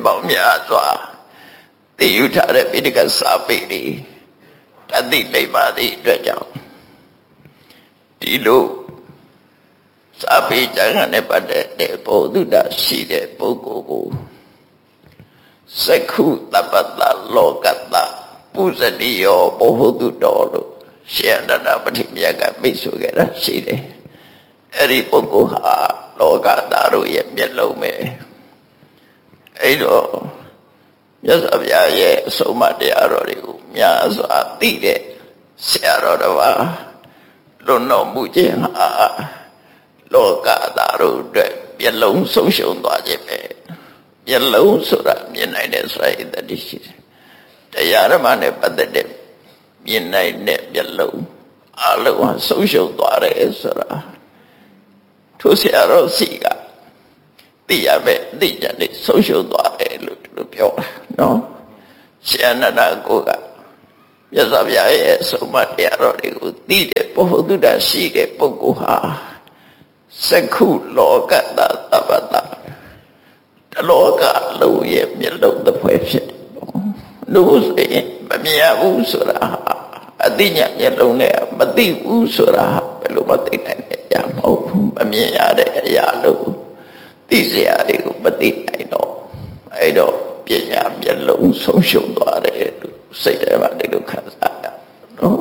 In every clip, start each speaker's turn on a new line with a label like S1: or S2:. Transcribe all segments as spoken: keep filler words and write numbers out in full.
S1: ပေါင်းများစွာသိယူထားတဲ့ပိဋကစာပေတွေတသိလိမ္မာသည့်အတွက်ကြောင့်ဒီလိုစာပေကျမ်းနဲ့ပတ်သက်တဲ့ဘုဒ္ဓရှိတဲ့ပုဂ္ဂိုလ်ကိုစက္ခုတပ္ပတလောကတပုဇတိယောဘုဟုတုတော်လို့ရှင်အနန္ဒပတိမြတ်ကမိတ်ဆိုခဲ့တာရှိတယ်အဲ့ဒီပုဂ္ဂိုလ်ဟာလောကသားတို့ရဲ့မျက်လုံးပဲအဲ့တော့မြတ်စွာဘုရားရဲ့အဆုံးအမတရားတော်တွေကိုများစွာသိတဲ့ဆရာတော်တစ်ပါးလွန်တော်မူခြင်းဟာလောကသားတို့အတွက်မျက်လုံးဆုံးရှုံးသွားခြင်းပဲမျက်လုံးဆိုတာမြင်နိုင်တဲ့ဆိုရင်တတိရှိတယ်တရားဓမ္မနဲ့ပတ်သက်တဲ့မြင်နိုင်တဲ့မျက်လုံးအလုံးဟာဆုံးရှုံးသွားတယ်ဆိုတာထိုဆရာတော်စီကသိရမယ်သိကြတယ်ဆုံးရှုံးသွားတယ်လို့သူပြောတာနော်ရှင်အနန္ဒကိုကမြတ်စွာဘုရားရဲ့အဆုံးအမတရားတော်တွေကိုသိတဲ့ဘုဟုတုတရှိတဲ့ပုဂ္ဂိုလ်ဟာစက္ခုလောကတသဗ္ဗတတလောကလုံးရဲ့မျက်လုံးတစ်ဖွဲဖြစ်တယ်လူဆိုရင်မမြင်ဘူးဆိုတာအသိဉာဏ်မျက်လုံးနဲ့မသိဘူးဆိုတာဘယ်လိုမသိနိုင်လဲရမဟုတ်ဘူးမမြင်ရတဲ့အရာလို့သိစရာတွေကိုမသိနိုင်တော့အဲ့တော့ပညာမျက်လုံးဆုံးရှုံးသွားတယ်လို့စိတ်ထဲမှာဒီလိုခံစားရနော်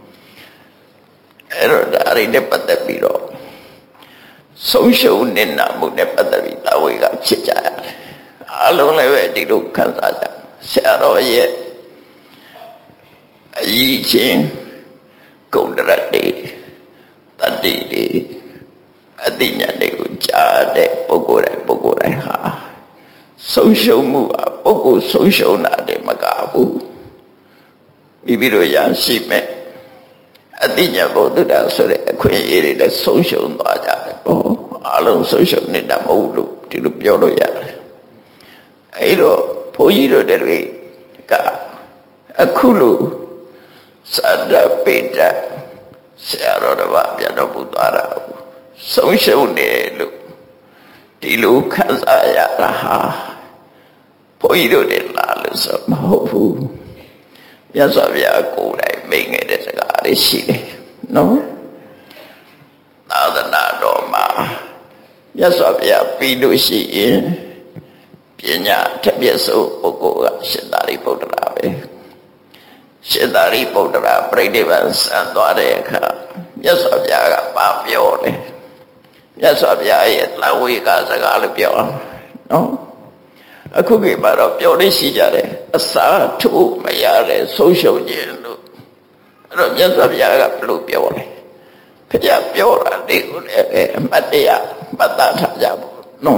S1: အဲ့တော့ဒါရီနဲ့ပတ်သက်ပြီးတော့ဆုံးရှုံးနေတာမှုနဲ့ပတ်သက်ပြီးသာဝေကဖြစ်ကြရတယ်အလုံးလည်းပဲဒီလိုခံစားကြဆရာတော်ရဲ့အကြီးချင်းဂုဏ်တရတေတတိတွေအတိညာတွေကိုကြားတဲ့ပုဂ္ဂိုလ်တိုင်းပုဂ္ဂိုလ်တိုင်းဟာဆုံးရှုံးမှုကပုဂ္ဂိုလ်ဆုံးရှုံးတာတည်းမကဘူးမိမိတို့ရရှိမဲ့အတိညာဘုဒ္ဓဆိုတဲ့အခွင့်အရေးတွေလည်းဆုံးရှုံးသွားကြတယ်ဟောအလုံးဆုံးရှုံးနေတာမဟုတ်လို့ဒီလိုပြောလို့ရတယ်အဲ့တော့ဘုန်းကြီးတို့တွေကအခုလိုသတ္တပိတ္တဆရာတော်တစ်ပါးပြန်တော်မူသွားတာဆုံးရှုံးတယ်လို့ဒီလိုခံစားရတာဟာဘုန်းကြီးတို့တွေလားလို့ဆိုမဟုတ်ဘူးမြတ်စွာဘုရားကိုယ်တိုင်မိန့်ခဲ့တဲ့စကားလေးရှိတယ်နော်သာသနာတော်မှာမြတ်စွာဘုရားပြီးလို့ရှိရင်ပညာထက်ပြည့်စုံပုဂ္ဂိုလ်ကရှင်သာရိပုတ္တရာပဲရှင်သာရိပုတ္တရာပြိဋိဘံဆံသွားတဲ့အခါမြတ်စွာဘုရားကပါပြောတယ်မြတ်စွာဘုရားရဲ့သံဝေကစကားလို့ပြောနော်အခုခေတ်မှာတော့ပြောလို့ရှိကြတယ်အစာထိုးမရတဲ့ဆုံးရှုံးခြင်းလို့အဲ့တော့မြတ်စွာဘုရားကဘယ်လိုပြောလဲဘုရားပြောတာဒီကိုလည်းအမတ်တရားမှတ်သားထားကြပါနော်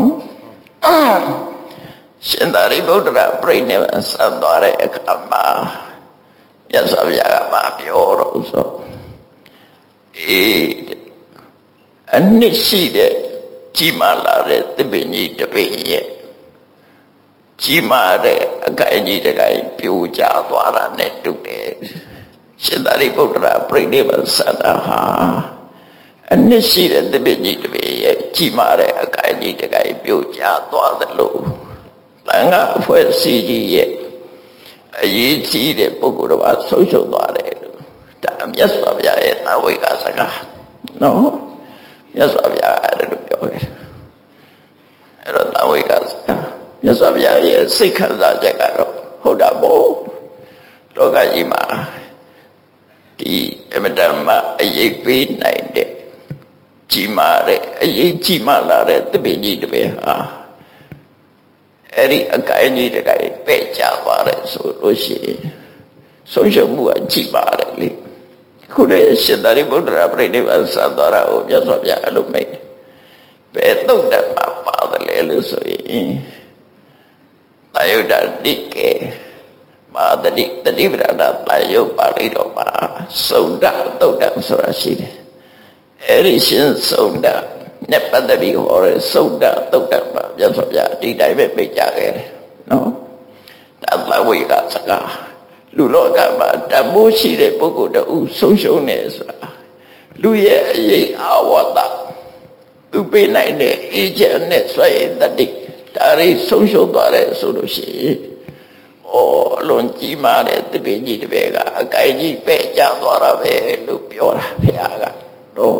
S1: ရှင်သာရိပုတ္တရာပြိဋိဘံဆံသွားတဲ့အခါမှာမြတ်စွာဘုရားကပါပြောတော့ဆိုအေးအနှစ်ရှိတဲ့ကြီးမားလာတဲ့သစ်ပင်ကြီးတစ်ပင်ရဲ့ကြီးမားတဲ့အကိုင်ကြီးတစ်ကိုင်ပြိုကျသွားတာနဲ့တူတယ်ရှင်သာရိပုတ္တရာပြိဋိဘံဆံတာဟာအနှစ်ရှိတဲ့သစ်ပင်ကြီးတစ်ပင်ရဲ့ကြီးမားတဲ့အကိုင်ကြီးတစ်ကိုင်ပြိုကျသွားသလိုတန်ခါအဖွဲ့အစည်းကြီးရဲ့အရေးကြီးတဲ့ပုဂ္ဂိုလ်တော်ကဆုံးရှုံးသွားတယ်လို့ဒါမြတ်စွာဘုရားရဲ့သံဝေကစကားနော်မြတ်စွာဘုရားအဲ့လိုပြောတယ်အဲ့တော့သံဝေကစကားမြတ်စွာဘုရားရဲ့စိတ်ခံစားချက်ကတော့ဟုတ်တာပေါ့လောကကြီးမှာဒီအမတန်မှအရေးပေးနိုင်တဲ့ကြီးမားတဲ့အရေးကြီးမားလာတဲ့တပည့်ကြီးတစ်ပည့်ဟာအဲ့ဒီအကိုင်ကြီးတကိုင်ပဲ့ကြသွားတယ်ဆိုလို့ရှိရင်ဆုံးရှုံးမှုကကြီးပါတယ်လေခုလေရှင်သာရိပုတ္တရာပြိဋိဘံဆံသွားတာကိုမြတ်စွာဘုရားအလိုမိတ်ဘယ်သုတ်တတ်မှာပါတယ်လေလို့ဆိုရင်သာယုဒ္ဓတိကေမာတတိတတိပဒနာသာယုပါဠိတော်မှာသုတ်တသုတ်တဆိုတာရှိတယ်အဲ့ဒီရှင်သုတ်တနဲ့ပတ်သက်ပြီးဟောတဲ့သုတ်တသုတ်တမှာမြတ်စွာဘုရားဒီတိုင်းပဲပြကြခဲ့တယ်နော်ဒါသဝေကစကားလူလောကမှာတမိုးရှိတဲ့ပုဂ္ဂိုလ်တူဆုံးရှုံးနေဆိုတာလူရဲ့အရေးအဝတ္တသူပေးနိုင်တဲ့အေဂျင့်နဲ့ဆွဲတတိတဒါရီဆုံးရှုံးသွားတယ်ဆိုလို့ရှိရင်ဩအလွန်ကြီးမားတဲ့တပည့်ကြီးတပည့်ကအကိုင်ကြီးပဲ့ကျသွားတာပဲလို့ပြောတာဘုရားကတော့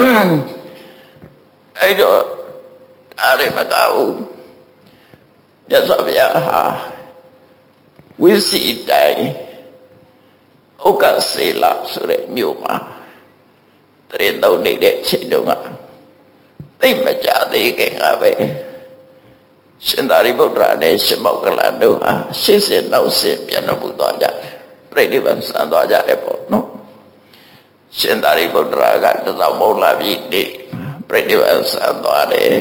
S1: အဲ့တော့အားရမကောက်မြတ်စွာဘုရားဟာဝိစီတိုင်းဥက္ကစေလဆိုတဲ့မြို့မှာတရင်သုံးနေတဲ့ချိန်တုန်းကသိမကြသေးခင်ကပဲရှင်သာရိပုတ္တရာနဲ့ရှင်မောက္ကလန်တို့ဟာရှေ့စဉ်နောက်စဉ်ပြန်တော်မူသွားကြတယ်ပြိဋိဘံဆံသွားကြတယ်ပေါ့နော်ရှင်သာရိပုတ္တရာကတသောမုံလာပြီနေပြိဋိဘံဆံသွားတယ်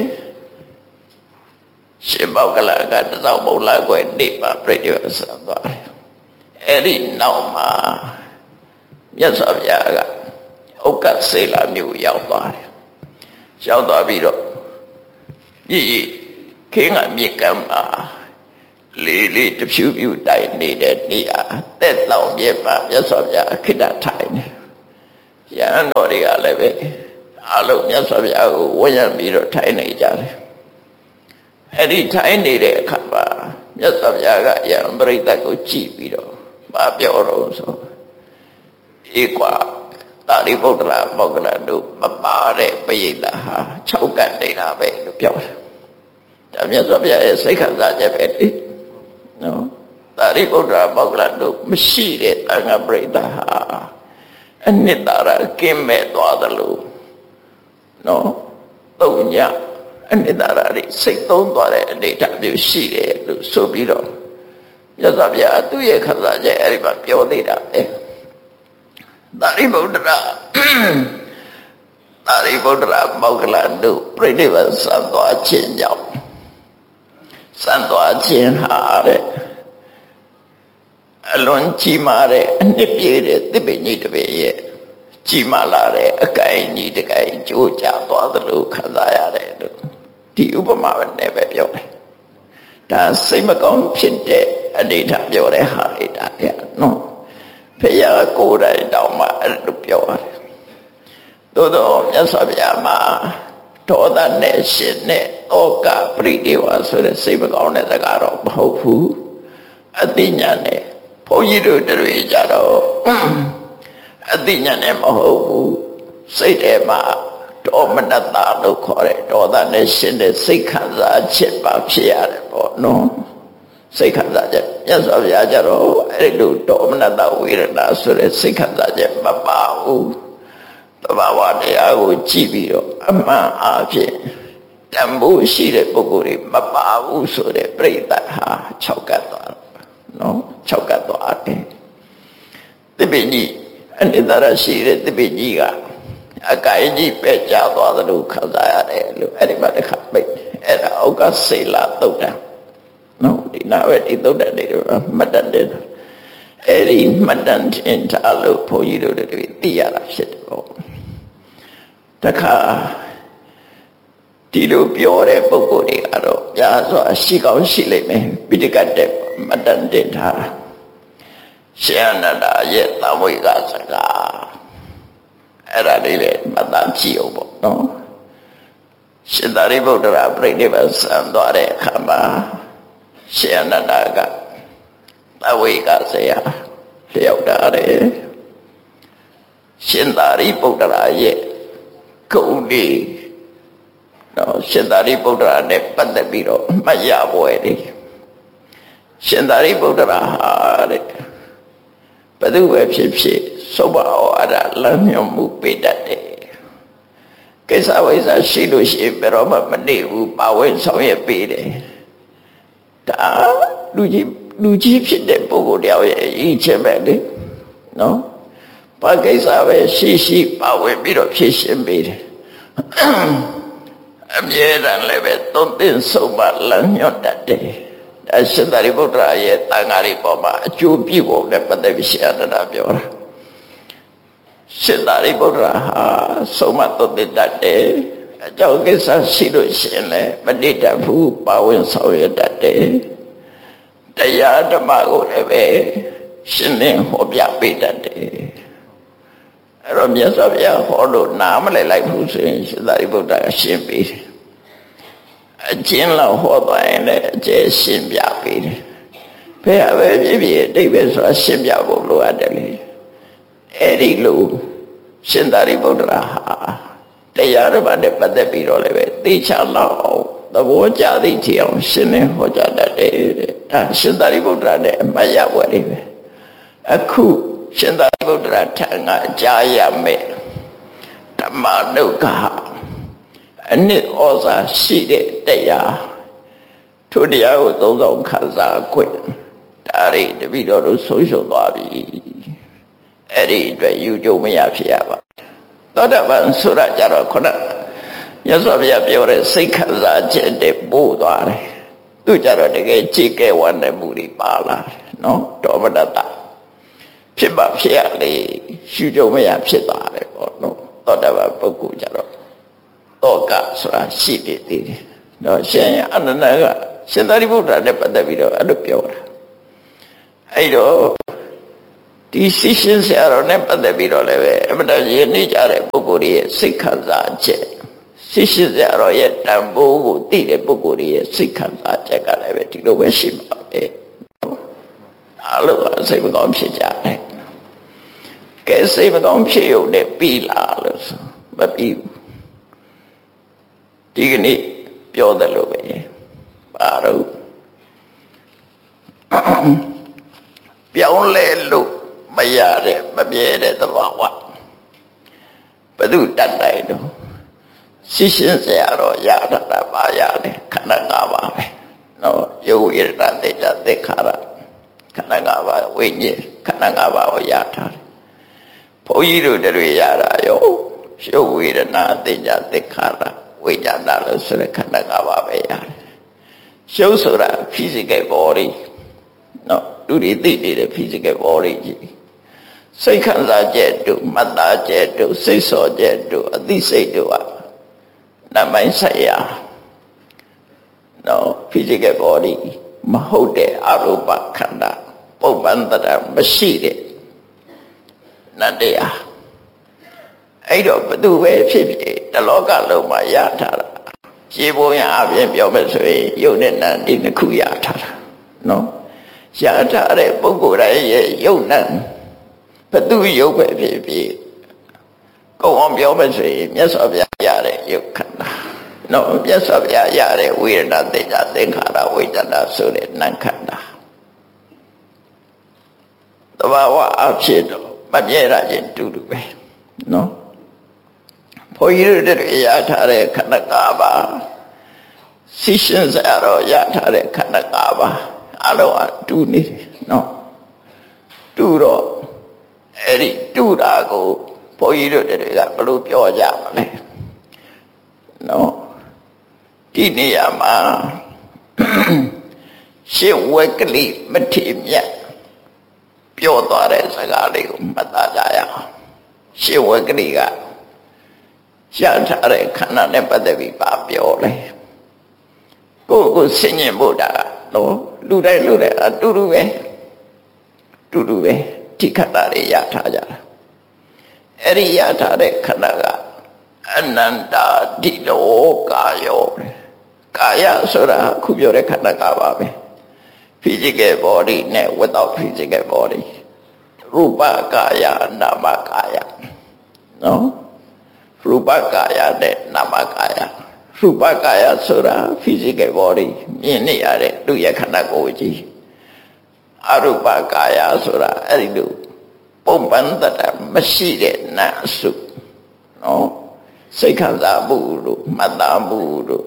S1: ရှင်မောက္ကလန်ကတသောမုံလာခွဲနေပါပြိဋိဘံဆံသွားတယ်အဲ့ဒီနောက်မှာမြတ်စွာဘုရားကဥက္ကစေလမြို့ရောက်သွားတယ်ရောက်သွားပြီးတော့ဤခေငါမြေကမ်းမှာလေးလေးတဖြူဖြူတိုင်နေတဲ့နေရာတက်တောင်ပြက်ပါမြတ်စွာဘုရားခိတ္တထိုင်နေရဟန်းတော်တွေကလည်းပဲအလုံးမြတ်စွာဘုရားကိုဝန်းရံပြီးတော့ထိုင်နေကြတယ်အဲ့ဒီထိုင်နေတဲ့အခါမှာမြတ်စွာဘုရားကယံပရိသတ်ကိုကြည့်ပြီးတော့မပြောတော့ဆိုဧကွာသာရိပုတ္တရာမောက္ကလန်တို့မပါတဲ့ပိဋကဟာ၆ကတ်နေတာပဲလို့ပြောတယ်ဒါမြတ်စွာဘုရားရဲ့စိတ်ခံစားချက်ပဲလေနော်သာရိပုတ္တရာမောက္ကလန်တို့မရှိတဲ့သံဃာပရိသတ်ဟာအနှစ်သာရကင်းမဲ့သွားသလိုနော်သုံးညအနှစ်သာရတွေစိတ်သုံးသွားတဲ့အနေအထားမျိုးရှိတယ်လို့ဆိုပြီးတော့မြတ်စွာဘုရားသူ့ရဲ့ခံစားချက်အဲ့ဒီမှာပြောသေးတာပဲသာရိပုတ္တရာသာရိပုတ္တရာမောက္ကလန်တို့ပြိဋိဘံဆံသွားခြင်းကြောင့်ဆံသွားခြင်းဟာတဲ့အလွန်ကြီးမားတဲ့အနှစ်ပြည့်တဲ့သစ်ပင်ကြီးတစ်ပင်ရဲ့ကြီးမားလာတဲ့အကိုင်ကြီးတစ်ကိုင်ကျိုးကျသွားသလိုခံစားရတယ်လို့ဒီဥပမာနဲ့ပဲပြောတယ်ဒါစိတ်မကောင်းဖြစ်တဲ့အနေထားပြောတဲ့ဟာလေးဒါပြနော်ဖျားကိုယ်တိုင်တောင်မှအဲ့လိုပြောရတယ်သို့တော့မြတ်စွာဘုရားမှာဒေါသနဲ့ရှင်နဲ့ဩကပရိဒေဝဆိုတဲ့စိတ်မကောင်းတဲ့စကားတော့မဟုတ်ဘူးအသိဉာဏ်နဲ့ဘုန်းကြီးတို့တွေကြတော့အသိဉာဏ်နဲ့မဟုတ်ဘူးစိတ်ထဲမှာဒေါမနတလို့ခေါ်တဲ့ဒေါသနဲ့ရှင်တဲ့စိတ်ခံစားချက်ပါဖြစ်ရတယ်ပေါ့နော်စိတ်ခံစားချက်မြတ်စွာဘုရားကြတော့အဲ့လိုဒေါမနတဝေဒနာဆိုတဲ့စိတ်ခံစားချက်မပါဘူးသဘာဝတရားကိုကြည့်ပြီးတော့အမှန်အားဖြင့်တန်ဖိုးရှိတဲ့ပုဂ္ဂိုလ်တွေမပါဘူးဆိုတဲ့ပြိဋ္ဌာဟာ၆ကတ်သွားနော်၆ကတ်သွားတယ်သစ်ပင်ကြီးအနိတ္တရရှိတဲ့သစ်ပင်ကြီးကအကိုင်ကြီးပဲ့ကျသွားသလိုခံစားရတယ်လို့အဲ့ဒီမှာတစ်ခါပိတ်အဲ့ဒါဥက္ကစေလသုတ်တံနော်ဒီနာဝဲဒီသုတ်တံတွေမှတ်တတ်တယ်အဲ့ဒီမှတ်တတ်တင်ထားလို့ဘုန်းကြီးတို့တွေသိရတာဖြစ်တယ်ပေါ့တခါဒီလိုပြောတဲ့ပုဂ္ဂိုလ်တွေကတော့ညာဆိုရှိကောင်းရှိလိမ့်မယ်ပိဋကတ်တဲ့မှတ်တတ်တင်ထားတာရှင်အနန္ဒာရဲ့သံဝိကစကားအဲ့ဒါလေးလည်းမှတ်သားကြည့်အောင်ပေါ့နော်ရှင်သာရိပုတ္တရာပြိဋိဘံဆံသွားတဲ့အခါမှာရှင်အနန္ဒာကသံဝိကစရာလျှောက်တာတယ်ရှင်သာရိပုတ္တရာရဲ့ဂုဏ်တွေနော်ရှင်သာရိပုတ္တရာနဲ့ပတ်သက်ပြီးတော့မှတ်ရပွဲတွေရှင်သာရိပုတ္တရာဟာတဲ့ဘယ်သူပဲဖြစ်ဖြစ်သုဘဩဝါဒလမ်းညွှန်မှုပေးတတ်တယ်ကိစ္စဝိစ္စရှိလို့ရှိရင်ဘယ်တော့မှမနေဘူးပါဝင်ဆောင်ရွက်ပေးတယ်ဒါလူကြီးလူကြီးဖြစ်တဲ့ပုဂ္ဂိုလ်တယောက်ရဲ့အရေးချက်ပဲလေနော်ဘာကိစ္စပဲရှိရှိပါဝင်ပြီးတော့ဖြည့်ရှင်းပေးတယ်အမြဲတမ်းလည်းပဲသုံးသင်ဆုံးမလမ်းညွှန်တတ်တယ်ဒါရှင်သာရိပုတ္တရာရဲ့တန်ဃာတွေပေါ်မှာအကျိုးပြုဖို့လည်းပတ်သက်ပြီးရှင်အနန္ဒာပြောတာရှင်သာရိပုတ္တရာဟာဆုံးမသုံးသင်တတ်တယ်အကြောင်းကိစ္စရှိလို့ရှိရင်လည်းမနေတတ်ဘူးပါဝင်ဆောင်ရွက်တတ်တယ်တရားဓမ္မကိုလည်းပဲရှင်းလင်းဟောပြပေးတတ်တယ်အဲ့တော့မြတ်စွာဘုရားဟောလို့နားမလည်လိုက်ဘူးဆိုရင်ရှင်သာရိပုတ္တရာရှင်းပေးတယ်အအကျဉ်းလောက်ဟောသွားရင်လည်းအကျယ်ရှင်းပြပေးတယ်ဘယ်ဟာပဲဖြစ်ဖြစ်အတိတ်ပဲဆိုတာရှင်းပြဖို့လိုအပ်တယ်လေအဲ့ဒီလိုရှင်သာရိပုတ္တရာဟာတရားဓမ္မနဲ့ပတ်သက်ပြီးတော့လည်းပဲသိချလောက်အောင်သဘောကျသိချအောင်ရှင်းလင်းဟောကြားတတ်တယ်တဲ့အဲရှင်သာရိပုတ္တရာနဲ့အမှတ်ရဝယ်လေးပဲအခုရှင်သာရိပုတ္တရာထံကကြားရမယ်ဓမ္မဒုက္ခအနှစ်ဩဇာရှိတဲ့တရားထိုတရားကိုသုံးဆောင်ခံစားခွင့်ဒါရီတပိတော်တို့ဆုံးရှုံးသွားပြီအဲ့ဒီအတွက်ယူကြုံမရဖြစ်ရပါသောတာပန်ဆိုတာကြတော့ခုနရသော်ဗျာပြောတဲ့စိတ်ခံစားချက်တွေပို့သွားတယ်သူကြတော့တကယ်ကြည်ကဲဝမ်းတဲ့မှုတွေပါလာတယ်နော်ဒေါမနတဖြစ်ပါဖြစ်ရလေယူကြုံမရဖြစ်သွားတယ်ပေါ့နော်သောတာပန်ပုဂ္ဂိုလ်ကြတော့တောကဆိုတာရှိနေသေးတယ်တော့ရှင်အနန္ဒကရှင်သာရိပုတ္တရာနဲ့ပတ်သက်ပြီးတော့အဲ့လိုပြောတာအဲ့တော့ဒီရှိရှင်ဆရာတော်နဲ့ပတ်သက်ပြီးတော့လည်းပဲအမှန်တရားရင်းနေကြတဲ့ပုဂ္ဂိုလ်ရဲ့စိတ်ခံစားချက်ရှိရှင်ဆရာတော်ရဲ့တန်ဖိုးကိုသိတဲ့ပုဂ္ဂိုလ်ရဲ့စိတ်ခံစားချက်ကလည်းပဲဒီလိုပဲရှိမှာပဲအားလုံးစိတ်မကောင်းဖြစ်ကြတယ်ကဲစိတ်မကောင်းဖြစ်ရုံနဲ့ပြီးလာလို့ဆိုမပြီးဘူးဒီကနေ့ပြောတယ်လို့ပဲပါတော့ပြောင်းလဲလို့မရတဲ့မပြည့်တဲ့သဘာဝဘယ်သူတတ်တယ်တော့ရှိရှင်ဆရာတော်ရတာပါရတယ်ခန္ဓာ၅ပါးပဲနော်ယုတ်ဝိရဒတေဇသက္ခါရခန္ဓာ၅ပါးဝိညာဉ်ခန္ဓာ၅ပါးကိုရထားတယ်ဘုန်းကြီးတို့တွေရတာရောယုတ်ဝိရဒတေဇသက္ခါရဝိညာဏလို့ဆိုတဲ့ခန္ဓာ၅ပါးပဲရတယ်ရှုပ်ဆိုတာ physical body နော်သူတွေသိနေတဲ့ physical body ကြီးစိတ်ခံစားချက်တို့မှတ်သားချက်တို့စိတ်ဆော်ချက်တို့အသိစိတ်တို့ဟာနမိုင်းဆိုင်ရာနော် physical body မဟုတ်တဲ့အရူပခန္ဓာပုပ္ပန္တရမရှိတဲ့နတ္တရားအဲ့တော့ဘသူပဲဖြစ်ဖြစ်တလောကလုံးမှာရထားတာရေပုံရအပြင်ပြောမယ်ဆိုရင်ယုတ်နဲ့နံဒီနှစ်ခုရထားတာနော်ရထားတဲ့ပုဂ္ဂိုလ်တိုင်းရဲ့ယုတ်နံဘသူယုတ်ပဲဖြစ်ဖြစ်ကိုယ်အောင်ပြောမယ်ဆိုရင်မြတ်စွာဘုရားရတဲ့ယုတ်ခန္ဓာနော်မြတ်စွာဘုရားရတဲ့ဝိရဏတေဇသင်္ခါရဝိဇ္ဇနာဆိုတဲ့နံခန္ဓာတဘာဝအဖြစ်တော့မပြည့်ရခြင်းတူတူပဲနော်ဘုန်းကြီးတို့တွေရထားတဲ့ခန္ဓာ၅ပါးရှိရှင်ဆရာတော်ရထားတဲ့ခန္ဓာ၅ပါးအလုံးအတူနေတယ်နော်တူတော့အဲ့ဒီတူတာကိုဘုန်းကြီးတို့တွေကဘယ်လိုပြောကြမလဲနော်ဒီနေရာမှာရှင်းဝက်ကလေးမထေမြတ်ပြောသွားတဲ့စကားလေးကိုမှတ်သားကြရအောင်ရှင်းဝက်ကလေးကရထားတဲ့ခန္ဓာနဲ့ပတ်သက်ပြီးပါပြောလဲကိုယ်ကိုဆင်ញင်ဖို့တာနော်လူတိုင်းလူတိုင်းအတူတူပဲတူတူပဲဒီခန္ဓာတွေရထားကြတာအဲ့ဒီရထားတဲ့ခန္ဓာကအနန္တာတိတောကာယောကာယဆိုတာခုပြောတဲ့ခန္ဓာကပါပဲ physical body နဲ့ without physical body ရူပကာယနာမကာယနော်ရူပကာယနဲ့နာမကာယရူပကာယဆိုတာ physical body မြင်နေရတဲ့သူရဲ့ခန္ဓာကိုယ်ကြီးအရူပကာယဆိုတာအဲ့ဒီလိုပုံပန်းတတ်မရှိတဲ့နာစုနော်စိတ်ခံစားမှုတို့မှတ်သားမှုတို့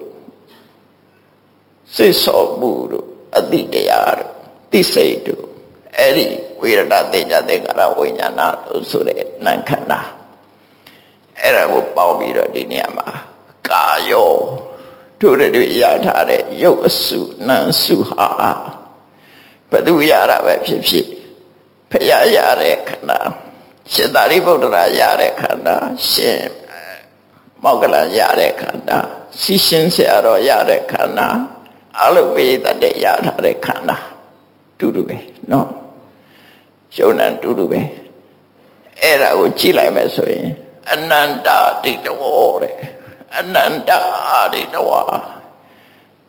S1: စိတ်ဆော်မှုတို့အတိတရားတို့သိစိတ်တို့အဲ့ဒီဝိရဒတေဇသင်္ခါရဝိညာဏတို့ဆိုတဲ့နာခန္ဓာအဲ့ဒါကိုပေါင်းပြီးတော့ဒီနေရာမှာကာယောတို့တွေရထားတဲ့ရုပ်အစုနာစုဟာဘယ်သူရတာပဲဖြစ်ဖြစ်ဖရာရတဲ့ခန္ဓာရှင်သာရိပုတ္တရာရတဲ့ခန္ဓာရှင်မောက္ကလရတဲ့ခန္ဓာရှိရှင်ဆရာတော်ရတဲ့ခန္ဓာအလုပိသတ္တရထားတဲ့ခန္ဓာတူတူပဲနော်ရှုံနံတူတူပဲအဲ့ဒါကိုကြည့်လိုက်မယ်ဆိုရင်အနန္တတိတဝောတဲ့အနန္တအာရိတဝါ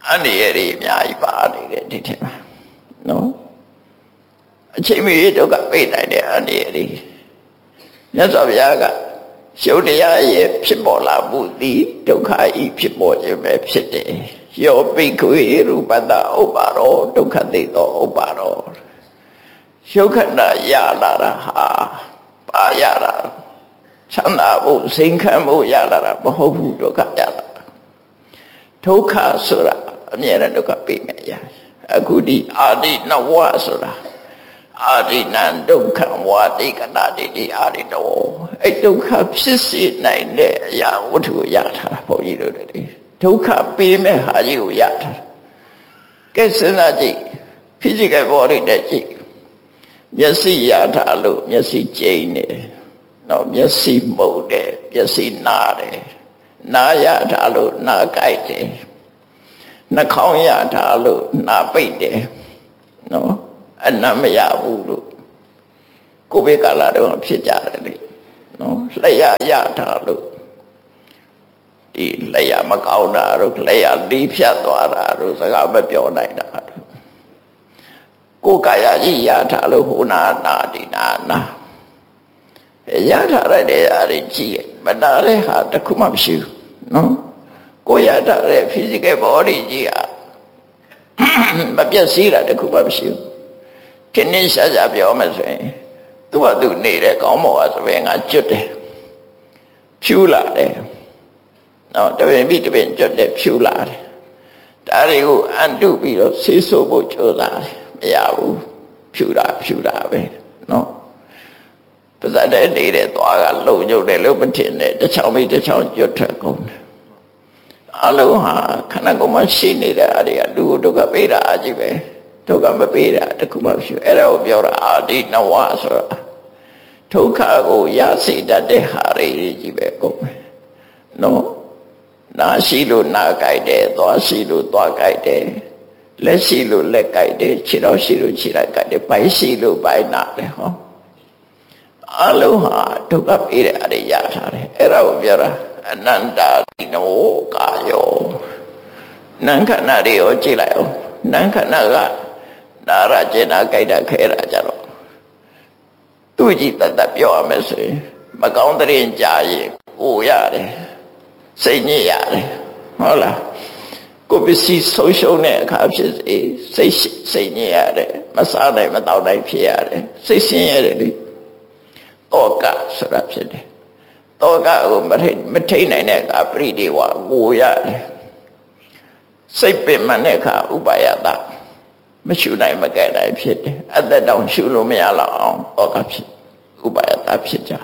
S1: အနေရည်အများကြီးပါနေတယ်ဒီထက်မှာနော်အချိန်မီဒုက္ခပေးနိုင်တဲ့အနေရည်မြတ်စွာဘုရားကရှုပ်တရားရဲ့ဖြစ်ပေါ်လာမှုသည်ဒုက္ခဤဖြစ်ပေါ်ခြင်းပဲဖြစ်တယ်ယောပိခွေရူပတ္တဥပါရောဒုက္ခသိသောဥပါရောရှုပ်ခဏရလာတာဟာပါရတာချမ်းသာဖို့စိန်ခံဖို့ရလာတာမဟုတ်ဘူးဒုက္ခရလာဒုက္ခဆိုတာအမြဲတမ်းဒုက္ခပေးမယ်ရအခုဒီအာဒီနဝဆိုတာအာဒီနံဒုက္ခဝါတိကနာတိဒီအာဒီတောအဲ့ဒုက္ခဖြစ်စေနိုင်တဲ့အရာဝတ္ထုကိုရထားတာဘုန်းကြီးတို့တွေဒုက္ခပေးမဲ့ဟာကြီးကိုရထားတာကဲစဉ်းစားကြည့် physical body နဲ့ကြည့်မျက်စိရထားလို့မျက်စိကျိန်းနေနော်မျက်စိမှုတ်တယ်မျက်စိနားတယ်နားရထားလို့နားကြိုက်တယ်နှာခေါင်းရထားလို့နားပိတ်တယ်နော်အနံ့မရဘူးလို့ကိုယ်ပဲကာလာတော့ဖြစ်ကြတယ်လေနော်လျှက်ရထားလို့ဒီလျှက်မကောင်းတာတို့လျှက်လီးဖြတ်သွားတာတို့စကားမပြောနိုင်တာတို့ကိုယ်ကာယကြီးရထားလို့ဟိုနာနာဒီနာနာရထားရတဲ့အရာကြီးမနာတဲ့ဟာတခုမှမရှိဘူးနော်ကိုယ်ရထားတဲ့ physical body ကြီးอ่ะမပြည့်စည်တာတခုမှမရှိဘူးခင်းနေရှာရှာပြောမှဆိုရင်သူ့ဟာသူနေတဲ့ကောင်းမောကဆိုရင်ငါကျွတ်တယ်ဖြူလာတယ်နော်တပင်ပြီးတပင်ကျွတ်တယ်ဖြူလာတယ်ဒါတွေကိုအန်တုပြီးတော့ဆေးဆိုးဖို့ကြိုးစားတယ်မရဘူးဖြူတာဖြူတာပဲနော်ပါဇက်တဲ့နေတဲ့သွားကလုံညုတ်တယ်လို့မထင်နဲ့တစ်ချောင်းပြီးတစ်ချောင်းကျွတ်ထွက်ကုန်တယ်အလုံးဟာခန္ဓာကိုယ်မှာရှိနေတဲ့အရာတွေကလူဒုက္ခပေးတာအကြီးပဲဒုက္ခမပေးတာတခုမှမရှိဘူးအဲ့ဒါကိုပြောတာအာဒီနဝဆိုတာဒုက္ခကိုရစေတတ်တဲ့ဟာတွေကြီးပဲကုန်မယ်နော်နာရှိလို့နာကြိုက်တယ်သွားရှိလို့သွားကြိုက်တယ်လက်ရှိလို့လက်ကြိုက်တယ်ခြေတော်ရှိလို့ခြေတော်ကြိုက်တယ်ပိုက်ရှိလို့ပိုက်နာတယ်ဟောအလုံးဟာဒုက္ခပေးတဲ့အရာရထားတယ်အဲ့ဒါကိုပြောတာအနန္တာတိနောကာယောနံခဏတွေရောကြည့်လိုက်အောင်နံခဏကနာရကျင်နာကြိုက်တာခဲတာကြတော့သူ့ကြည့်တတ်တတ်ပြောရမယ်ဆိုရင်မကောင်းတဲ့ရင်ကြာရင်ကိုရတယ်စိတ်ညစ်ရတယ်ဟုတ်လားကိုပစ္စည်းဆုံးရှုံးတဲ့အခါဖြစ်စေစိတ်စိတ်ညစ်ရတယ်မစားနိုင်မတောက်နိုင်ဖြစ်ရတယ်စိတ်ဆင်းရဲတယ်လေတောကဆိုတာဖြစ်တယ်တောကကိုမထိမထိနိုင်တဲ့အခါပရိဒီဝကိုရတယ်စိတ်ပင်မှန်တဲ့အခါဥပါယတမရှုနိုင်မကဲနိုင်ဖြစ်တယ်အသက်တောင်ရှုလို့မရတော့အောင်တောကဖြစ်ဥပါယတဖြစ်ကြ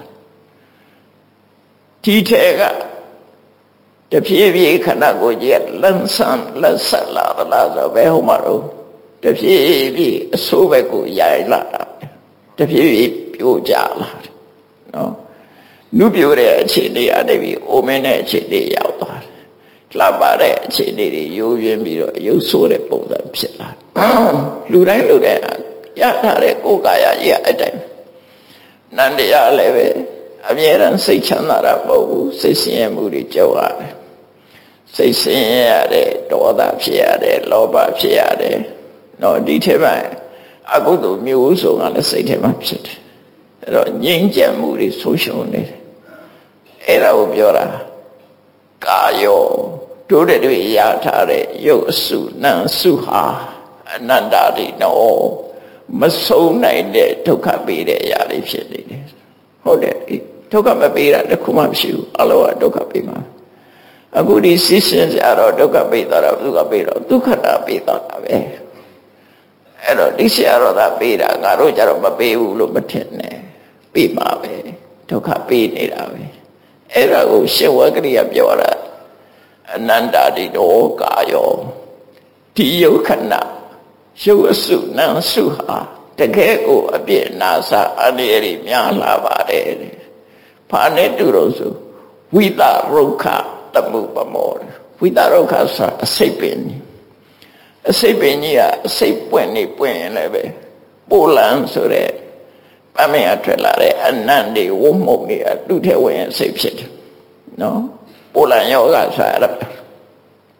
S1: ဒီထဲကတဖြည်းဖြည်းခန္ဓာကိုယ်ကြီးလန်းဆန်းလက်ဆက်လာတာဆိုပဲဟိုမှာတော့တဖြည်းဖြည်းအဆိုးဘက်ကိုရိုင်လာတာတဖြည်းဖြည်းပြိုကျလာတယ်နော်နုပြိုတဲ့အခြေအနေအနေပြီးအိုမင်းတဲ့အခြေအနေရောက်သွားတယ်လှပတဲ့အခြေအနေတွေရိုးရင်းပြီးတော့ရုပ်ဆိုးတဲ့ပုံစံဖြစ်လာလူတိုင်းလူတိုင်းရထားတဲ့ကိုယ်ကာယကြီးအတိုင်းနန္တရားလည်းပဲအမြဲတမ်းစိတ်ချမ်းသာတာမဟုတ်ဘူးစိတ်ဆင်းရဲမှုတွေကြောက်ရတယ်စိတ်ဆင်းရဲရတယ်ဒေါသဖြစ်ရတယ်လောဘဖြစ်ရတယ်နော်ဒီထဲမှာအကုသိုလ်မျိုးစုံကလည်းစိတ်ထဲမှာဖြစ်တယ်အဲ့တော့ငြိမ်းချမ်းမှုတွေဆုံးရှုံးနေတယ်အဲ့ဒါကိုပြောတာကာယောတို့တဲ့တွေရထားတဲ့ရုပ်အစုနံစုဟာအနန္တတိနောမဆုံးနိုင်တဲ့ဒုက္ခပေးတဲ့အရာတွေဖြစ်နေတယ်ဟုတ်တယ်ဒုက္ခမပေးတာတခုမှမရှိဘူးအလောကဒုက္ခပေးမှာအခုဒီစိစင်ကြတော့ဒုက္ခပေးတာဒုက္ခပေးတော့ဒုက္ခတာပေးတာပဲအဲ့တော့ဒီဆရာတော်ကပေးတာငါတို့ကြတော့မပေးဘူးလို့မထင်နဲ့ပေးမှာပဲဒုက္ခပေးနေတာပဲအဲ့ဒါကိုရှင်ဝဂရိယပြောတာအနန္တတိတောကာယောဒီယုခဏရုပ်အစုနံစုဟာတကယ်ကိုအပြည့်နာစာအနေရည်များလာပါတယ်ဘာနဲ့တူတော့ဆိုဝိတရုခတမှုပမောဝိတရုခဆိုအစိတ်ပင်အစိတ်ပင်ကြီးကအစိတ်ပွင့်နေပွင့်ရင်လည်းပဲပိုလန်ဆိုတဲ့ပမင်းအထွက်လာတဲ့အနန္တေဝုံမုံတွေအတူထဲဝင်စိတ်ဖြစ်တယ်နော်ပိုလန်ယောဂဆိုရတာဝ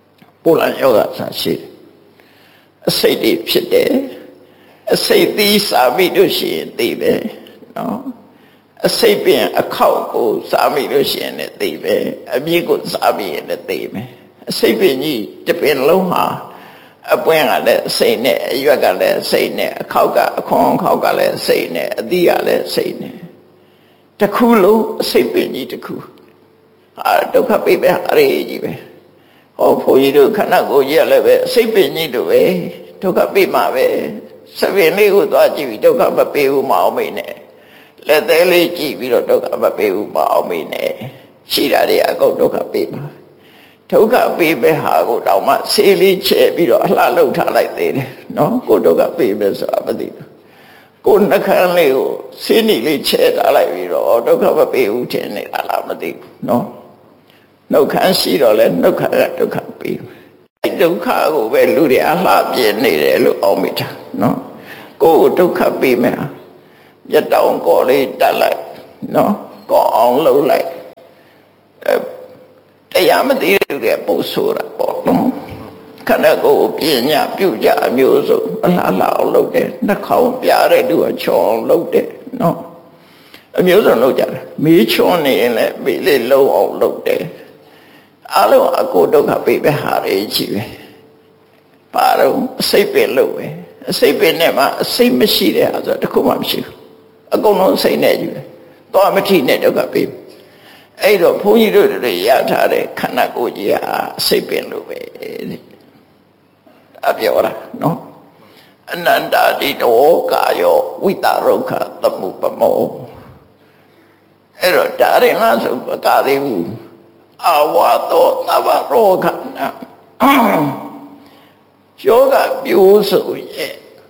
S1: ပိုလန်ယောဂဆာရှိတယ်အစိတ်တွေဖြစ်တယ်အစိတ်သီးစားမိလို့ရှိရင်သိပဲနော်အစိတ်ပင်အခောက်ကိုစားမိလို့ရှိရင်လည်းသိပဲအမြစ်ကိုစားမိရင်လည်းသိပဲအစိတ်ပင်ကြီးတစ်ပင်လုံးဟာအပွင့်ကလည်းအစိတ်နဲ့အရွက်ကလည်းအစိတ်နဲ့အခောက်ကအခွန်အခောက်ကလည်းအစိတ်နဲ့အသီးကလည်းအစိတ်နဲ့တစ်ခုလုံးအစိတ်ပင်ကြီးတစ်ခုအာဒုက္ခပိပဲအရေးကြီးပဲဟောဘုန်းကြီးတို့ခန္ဓာကိုယ်ကြီးလည်းပဲအစိတ်ပင်ကြီးတို့ပဲဒုက္ခပိမှာပဲစပင်လေးကိုသွားကြည့်ပြီးဒုက္ခမပေးဘူးမအောင်မေးနဲ့လက်သေးလေးကြည့်ပြီးတော့ဒုက္ခမပေးဘူးမအောင်မေးနဲ့ရှိတာတွေအကုန်ဒုက္ခပေးမှာဒုက္ခပေးပဲဟာကိုတောင်မှဆေးလေးချဲပြီးတော့အလှလှုပ်ထားလိုက်သေးတယ်နော်ကိုဒုက္ခပေးပဲဆိုတာမသိဘူးကိုနှခမ်းလေးကိုဆေးနီလေးချဲထားလိုက်ပြီးတော့ဒုက္ခမပေးဘူးထင်နေတာလားမသိဘူးနော်နှုတ်ခမ်းရှိတော့လဲနှုတ်ခမ်းကဒုက္ခပေးအဲဒုက္ခကိုပဲလူတွေအလှပြင်းနေတယ်လို့အောက်မိတာနော်ကိုယ်ဒုက္ခပေးမယ်မြတ်တောင်ကော်လေးတက်လိုက်နော်ကော်အောင်လှုပ်လိုက်အဲတရားမသိတဲ့လူတွေပို့ဆိုတာပေါ့နော်ခန္ဓာကိုယ်ပညာပြုကြအမျိုးစုံအလားလားအောင်လုပ်တယ်နှာခေါင်းပြတဲ့လူကချောင်းလုပ်တယ်နော်အမျိုးစုံလုပ်ကြတယ်မေးချွန်းနေရင်လည်းမေးလေးလုံးအောင်လုပ်တယ်အလုံးအကိုဒုက္ခပေးပဲဟာတွေကြီးပဲပါတော့အစိတ်ပင်လို့ပဲအစိတ်ပင်နဲ့မှအစိတ်မရှိတဲ့ဟာဆိုတခုမှမရှိဘူးအကုန်လုံးစိတ်နဲ့ကြီးပဲတော့မထိနဲ့ဒုက္ခပေးအဲ့တော့ဘုန်းကြီးတို့တွေရထားတဲ့ခန္ဓာကိုယ်ကြီးဟာအစိတ်ပင်လို့ပဲအပြောတာနော်အနန္တာတိတောကာယောဝိတာရုခသမုပမောအဲ့တော့ဒါရင်လားဆိုပကားသေးဘူးအဝါတောသဗ္ဗရောဂနာယောဂပြိုးဆိုရဲ့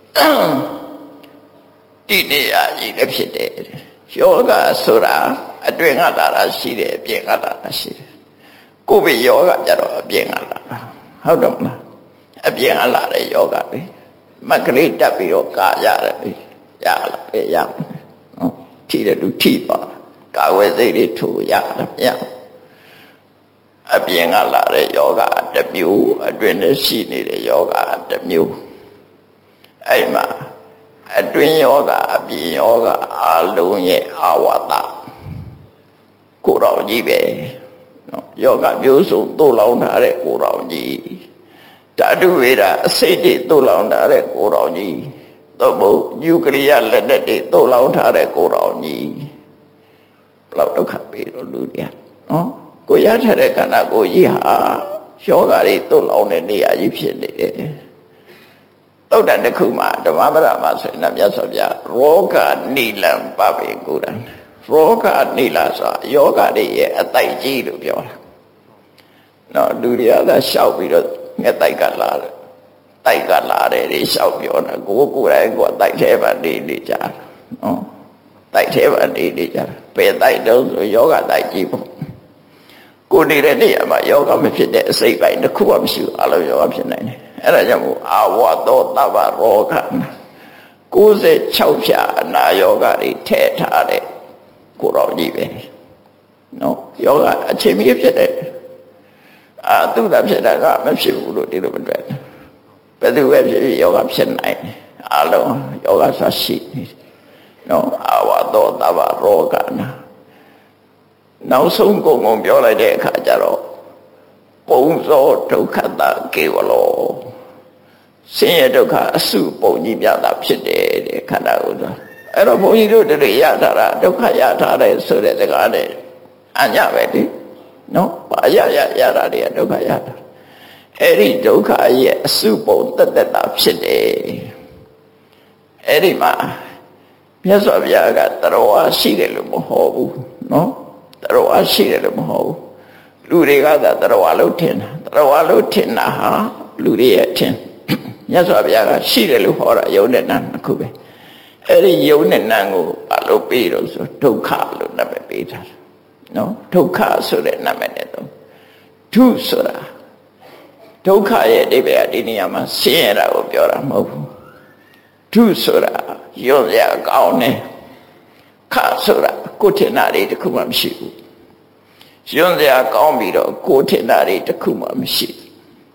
S1: တိနေရာကြီးလည်းဖြစ်တယ်ယောဂဆိုတာအတွင်ကလာတာရှိတယ်အပြင်ကလာတာရှိတယ်ကိုယ်ပဲယောဂကြတော့အပြင်ကလာတာဟုတ်တယ်မလားအပြင်ကလာတဲ့ယောဂပဲမကလေးတက်ပြီးတော့ကာရတယ်ရလာပဲရနော်ထိတယ်သူထိပါကာဝဲစိတ်တွေထိုးရတယ်မရအပြင်ကလာတဲ့ယောဂတစ်မျိုးအတွင်နဲ့ရှိနေတဲ့ယောဂတစ်မျိုးအဲ့မှာအတွင်ယောဂအပြင်ယောဂအလုံးရဲ့အာဝတ္တကိုယ်တော်ကြီးပဲနော်ယောဂမျိုးစုံသို့လောင်ထားတဲ့ကိုယ်တော်ကြီးဓာတုဝေဒအစိတ်တွေသို့လောင်ထားတဲ့ကိုယ်တော်ကြီးသို့မဟုတ်ယူကရိယလက်နဲ့တွေသို့လောင်ထားတဲ့ကိုယ်တော်ကြီးဘလောက်ဒုက္ခပေးတော့လူတွေနော်ကိုရထားတဲ့ခန္ဓာကိုယ်ကြီးဟာယောဂတွေသို့လောင်တဲ့နေရာကြီးဖြစ်နေတယ်သုတ်တန်တစ်ခုမှာဓမ္မပဒမှာဆိုရင်မြတ်စွာဘုရားရောဂနိလံပပေကိုယ်တန်ရောဂနိလဆိုယောဂတွေရဲ့အတိုက်ကြီးလို့ပြောတာနော်လူတွေကသာရှောက်ပြီးတော့ငှက်တိုက်ကလာတယ်တိုက်ကလာတယ်တွေရှောက်ပြောတာကိုကိုယ်တိုင်ကတိုက်ထဲမှာနေနေကြနော်တိုက်ထဲမှာနေနေကြဘယ်တိုက်တော့ဆိုယောဂတိုက်ကြီးပေါ့ကိုနေတဲ့နေရာမှာယောဂမဖြစ်တဲ့အစိတ်ပိုင်းတစ်ခုမှမရှိဘူးအလုံးယောဂဖြစ်နိုင်တယ်အဲ့ဒါကြောင့်မို့အာဝတောသဗ္ဗရောဂကိုယ်စိတ်၆ဖြာအနာယောဂတွေထည့်ထားတဲ့ကိုယ်တော်ကြီးပဲနော်ယောဂအချိန်ကြီးဖြစ်တဲ့အာသူ့တာဖြစ်တာကမဖြစ်ဘူးလို့ဒီလိုမတွေ့ဘယ်သူပဲဖြစ်ဖြစ်ယောဂဖြစ်နိုင်အလုံးယောဂဆရှိနေနော်အာဝတောသဗ္ဗရောဂနာနောက်ဆုံးကုန်ကုန်ပြောလိုက်တဲ့အခါကျတော့ပုံစောဒုက္ခတာကေဝလောဆင်းရဲဒုက္ခအစုပုံကြီးပြတာဖြစ်တယ်တဲ့ခန္ဓာကိုယ်ဆိုအဲ့တော့ဘုန်းကြီးတို့တွေရထားတာဒုက္ခရထားတယ်ဆိုတဲ့စကားနဲ့အညာပဲလေနော်ဘာရရရတာတွေကဒုက္ခရတာအဲ့ဒီဒုက္ခရဲ့အစုပုံတက်တက်တာဖြစ်တယ်အဲ့ဒီမှာမြတ်စွာဘုရားကတရောအားရှိတယ်လို့မဟုတ်ဘူးနော်တရောအားရှိတယ်လို့မဟုတ်ဘူးလူတွေကသာတရောအားလို့ထင်တာတရောအားလို့ထင်တာဟာလူတွေရဲ့ထင်မြတ်စွာဘုရားကရှိတယ်လို့ဟောတာယုံနဲ့နာတစ်ခုပဲအဲ့ဒီယုံနဲ့နာကိုအလို့ပြီးတော့ဆိုဒုက္ခလို့နာမည်ပေးထားတယ်နော်ဒုက္ခဆိုတဲ့နာမည်နဲ့တော့ဒုဆိုတာဒုက္ခရဲ့အဓိပ္ပာယ်ဒီနေရာမှာဆင်းရဲတာကိုပြောတာမဟုတ်ဘူးဒုဆိုတာယုံရကောင်းတယ်ခဆိုတာကိုထင်တာတွေတခုမှမရှိဘူးယွန်းစရာကောင်းပြီးတော့ကိုထင်တာတွေတခုမှမရှိဘူး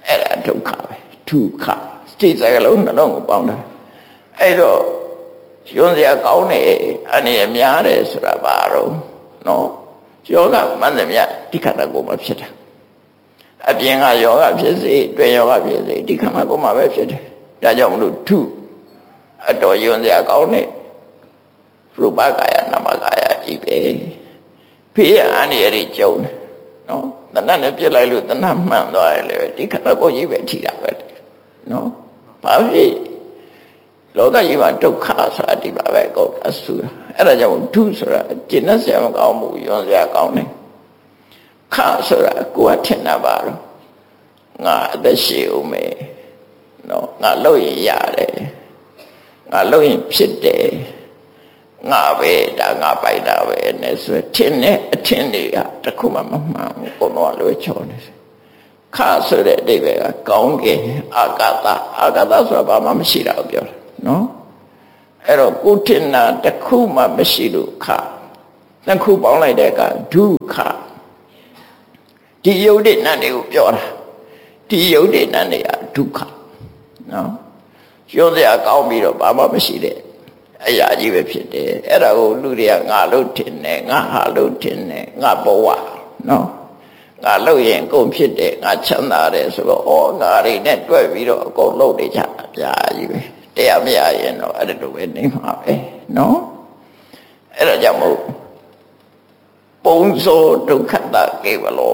S1: အဲ့ဒါဒုက္ခပဲဒုက္ခစိတ်စကလုံးနှလုံးကိုပေါင်းတာအဲ့တော့ယွန်းစရာကောင်းတယ်အနေနဲ့များတယ်ဆိုတာဘာတော့နော်ယောဂမှန်တယ်မြတ်ဒီခန္ဓာကိုယ်မှာဖြစ်တာအပြင်ကယောဂဖြစ်စေတွင်ယောဂဖြစ်စေဒီခန္ဓာကိုယ်မှာပဲဖြစ်တယ်ဒါကြောင့်မလို့ထုအတော်ယွန်းစရာကောင်းတယ်ရူပကာယနာမကာယကြီးပဲဖေးအနေရည်ကြုံတယ်နော်တဏှာနဲ့ပြစ်လိုက်လို့တဏှာမှန်သွားတယ်လေဒီခန္ဓာကိုယ်ကြီးပဲထိတာပဲနော်ဘာဖြစ်လောကကြီးမှာဒုက္ခဆိုတာဒီပါပဲကောအဆူအဲ့ဒါကြောင့်ဒုဆိုတာကျင့်တဲ့ဆရာမကောင်းမှုယွန်းစရာကောင်းတယ်ခဆိုတာကိုယ်ကထင်တာပါတော့ငါအသက်ရှိဦးမယ်နော်ငါလုပ်ရင်ရတယ်ငါလုပ်ရင်ဖြစ်တယ်ငါပဲဒါငါပိုက်တာပဲနဲ့ဆိုထင်တဲ့အထင်တွေကတခုမှမမှန်ဘူးဘုံတော်လွယ်ချော်နေတယ်ခဆိုတဲ့အဓိပ္ပာယ်ကကောင်းကင်အာကာသအာကာသဆိုတာဘာမှမရှိတာကိုပြောတာနော်အဲ့တော့ကိုထင်တာတခုမှမရှိလို့ခနှစ်ခုပေါင်းလိုက်တဲ့အခါဒုက္ခဒီယုတ်တဲ့နတ်တွေကိုပြောတာဒီယုတ်တဲ့နတ်တွေကဒုက္ခနော်ပြောစရာကောင်းပြီးတော့ဘာမှမရှိတဲ့အရာကြီးပဲဖြစ်တယ်အဲ့ဒါကိုလူတွေကငါလို့ထင်တယ်ငါဟာလို့ထင်တယ်ငါဘဝနော်ငါလို့ရင်ကုန်ဖြစ်တယ်ငါချမ်းသာတယ်ဆိုတော့ဩငါတွေနဲ့တွဲပြီးတော့အကုန်လုပ်နေကြအပြာကြီးပဲတရားမရရင်တော့အဲ့ဒါလိုပဲနေမှာပဲနော်အဲ့ဒါကြောင့်မို့ပုံစိုးဒုက္ခတာကေဝလော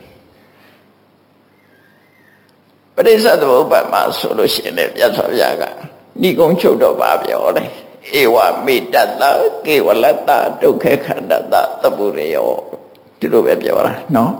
S1: ပရိစ္ဆေသမုပ္ပါဒ်မှာဆိုလို့ရှိရင်လည်းမြတ်စွာဘုရားကဏိကုံချုပ်တော့ပါပြောတယ်ဧဝမေတ္တတကေဝလတ္တဒုက္ခခန္ဓတသဗ္ဗရေယောဒီလိုပဲပြောတာနော်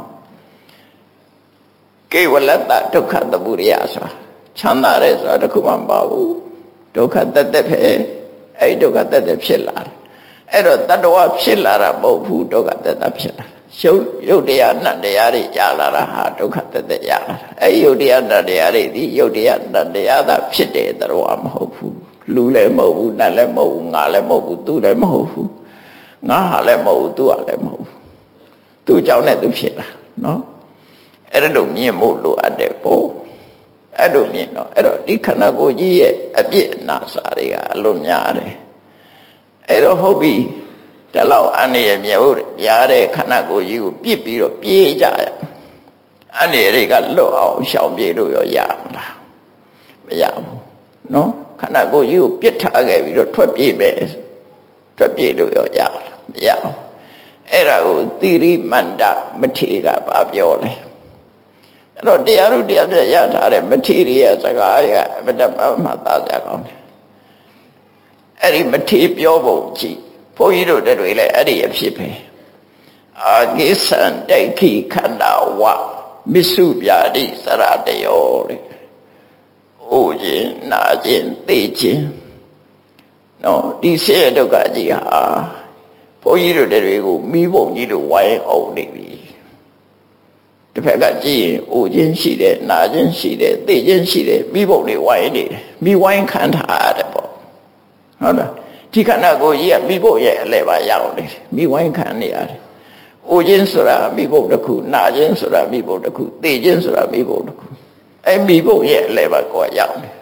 S1: ကေဝလတ္တဒုက္ခသဗ္ဗရေယဆိုတာချမ်းသာတယ်ဆိုတာတခုမှမပါဘူးဒုက္ခတတ်တဲ့ပဲအဲ့ဒုက္ခတတ်တဲ့ဖြစ်လာတယ်အဲ့တော့တတ္တဝဖြစ်လာတာမဟုတ်ဘူးဒုက္ခတတ်တာဖြစ်လာရှုပ်ရုပ်တရားနတ်တရားတွေကြာလာတာဟာဒုက္ခတတ်တဲ့ရလာအဲ့ရုပ်တရားနတ်တရားတွေဒီရုပ်တရားနတ်တရားသာဖြစ်တယ်တတ္တဝမဟုတ်ဘူးလူလည်းမဟုတ်ဘူးနတ်လည်းမဟုတ်ဘူးငါလည်းမဟုတ်ဘူးသူလည်းမဟုတ်ဘူးငါဟာလည်းမဟုတ်ဘူးသူကလည်းမဟုတ်ဘူးသူကြောင့်နဲ့သူဖြစ်လာနော်အဲ့ဒါလို့မြင်ဖို့လိုအပ်တယ်ပေါ့အဲ့လိုမြင်တော့အဲ့တော့ဒီခန္ဓာကိုယ်ကြီးရဲ့အပြစ်အနာစာတွေကအလွန်များတယ်အဲ့တော့ဟုတ်ပြီတလောက်အနေရမြေဟုတ်ရားတဲ့ခန္ဓာကိုယ်ကြီးကိုပြစ်ပြီးတော့ပြေးကြရအနေတွေကလွတ်အောင်ရှောင်ပြေးလို့ရောရမလားမရဘူးနော်ခန္ဓာကိုယ်ကြီးကိုပြစ်ထားခဲ့ပြီးတော့ထွက်ပြေးမယ်ထွက်ပြေးလို့ရောရမလားမရဘူးအဲ့ဒါကိုသီရိမန္တမထေရကပြောလဲအဲ့တော့တရားတို့တရားပြရထားတဲ့မထေရရဲ့စကားရအမတ္တမသာကြကောင်းတယ်အဲ့ဒီမထေရပြောပုံကြည့်ဘုန်းကြီးတို့တွေလည်းအဲ့ဒီအဖြစ်ပဲအာကိသံဒိဋ္ဌိခန္ဓာဝမစ္စုပြာတိသရတယောတဲ့အိုခြင်းနာခြင်းသိခြင်းနော်ဒီဆင်းရဲဒုက္ခကြီးဟာဘုန်းကြီးတို့တွေကိုမိဘုံကြီးတို့ဝိုင်းအောင်နေပြီတစ်ဖက်ကကြည့်ရင်အိုခြင်းရှိတယ်နာခြင်းရှိတယ်သိခြင်းရှိတယ်မိဘုံတွေဝိုင်းနေတယ်မိဝိုင်းခံထားရတယ်ပေါ့ဟုတ်လားဒီခန္ဓာကိုယ်ကြီးကမိဘုံရဲ့အလဲပါရောက်နေတယ်မိဝိုင်းခံနေရတယ်အိုခြင်းဆိုတာမိဘုံတစ်ခုနာခြင်းဆိုတာမိဘုံတစ်ခုသိခြင်းဆိုတာမိဘုံတစ်ခုအဲမိဘုံရဲ့အလဲပါကိုရောက်နေ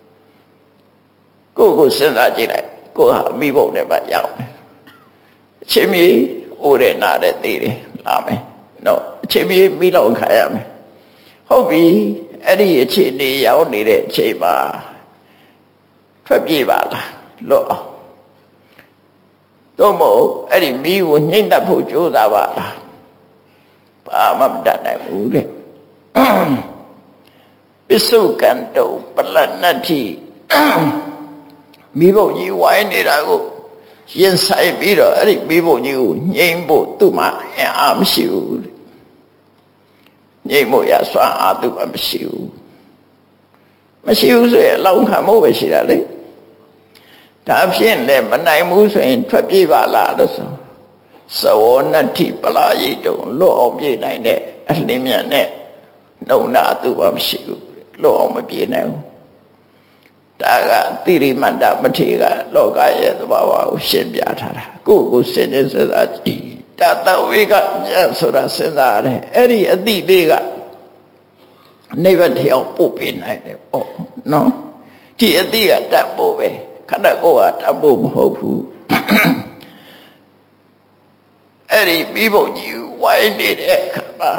S1: ကိုယ်ကိုစဉ်းစားကြည့်လိုက်ကိုယ်ဟာမိဘုံနဲ့ပါရောက်နေအချိန်မီအိုတဲ့နာတဲ့သိတယ်လာမယ်နော်အချိန်မီမိလောက်ခါရမယ်ဟုတ်ပြီအဲ့ဒီအချိန်နေရောက်နေတဲ့အချိန်မှာထွက်ပြေးပါလားလွတ်အောင်တော့မို့အဲ့ဒီမိကိုနှိမ့်တတ်ဖို့ကြိုးစားပါလားဘာမှမတတ်နိုင်ဘူးတဲ့ပစ္စုကံတုပလနတ္တိမိဘကြီးဝိုင်းနေတာကိုရင်ဆိုင်ပြီးတော့အဲ့ဒီမိဘကြီးကိုငြိမ်းဖို့သူ့မှာအင်အားမရှိဘူးငြိမ်းဖို့ရစွမ်းအားသူ့မှာမရှိဘူးမရှိဘူးဆိုရင်လောင်ခံဖို့ပဲရှိတာလေဒါဖြစ်လည်းမနိုင်ဘူးဆိုရင်ထွက်ပြေးပါလားလို့ဆိုသဝနတ္တိပလာယိတုံလွတ်အောင်ပြေးနိုင်တဲ့အလင်းမြတ်နဲ့နှုံနာသူ့မှာမရှိဘူးလွတ်အောင်မပြေးနိုင်ဘူးဒါကသီရိမန္တမထေရကလောကရဲ့သဘာဝကိုရှင်းပြထားတာကိုယ့်ကိုစဉ်းစားစဉ်းစားကြည့်တတဝေကဉာဏ်ဆိုတာစဉ်းစားရတယ်အဲ့ဒီအတိလေးကနိဗ္ဗာန်တရားပို့ပေးနိုင်တယ်ပေါ့နော်ဒီအတိကတတ်ဖို့ပဲခန္ဓာကိုယ်ကတတ်ဖို့မဟုတ်ဘူးအဲ့ဒီပြီးဖို့ကြီးဝိုင်းနေတဲ့ခါမှာ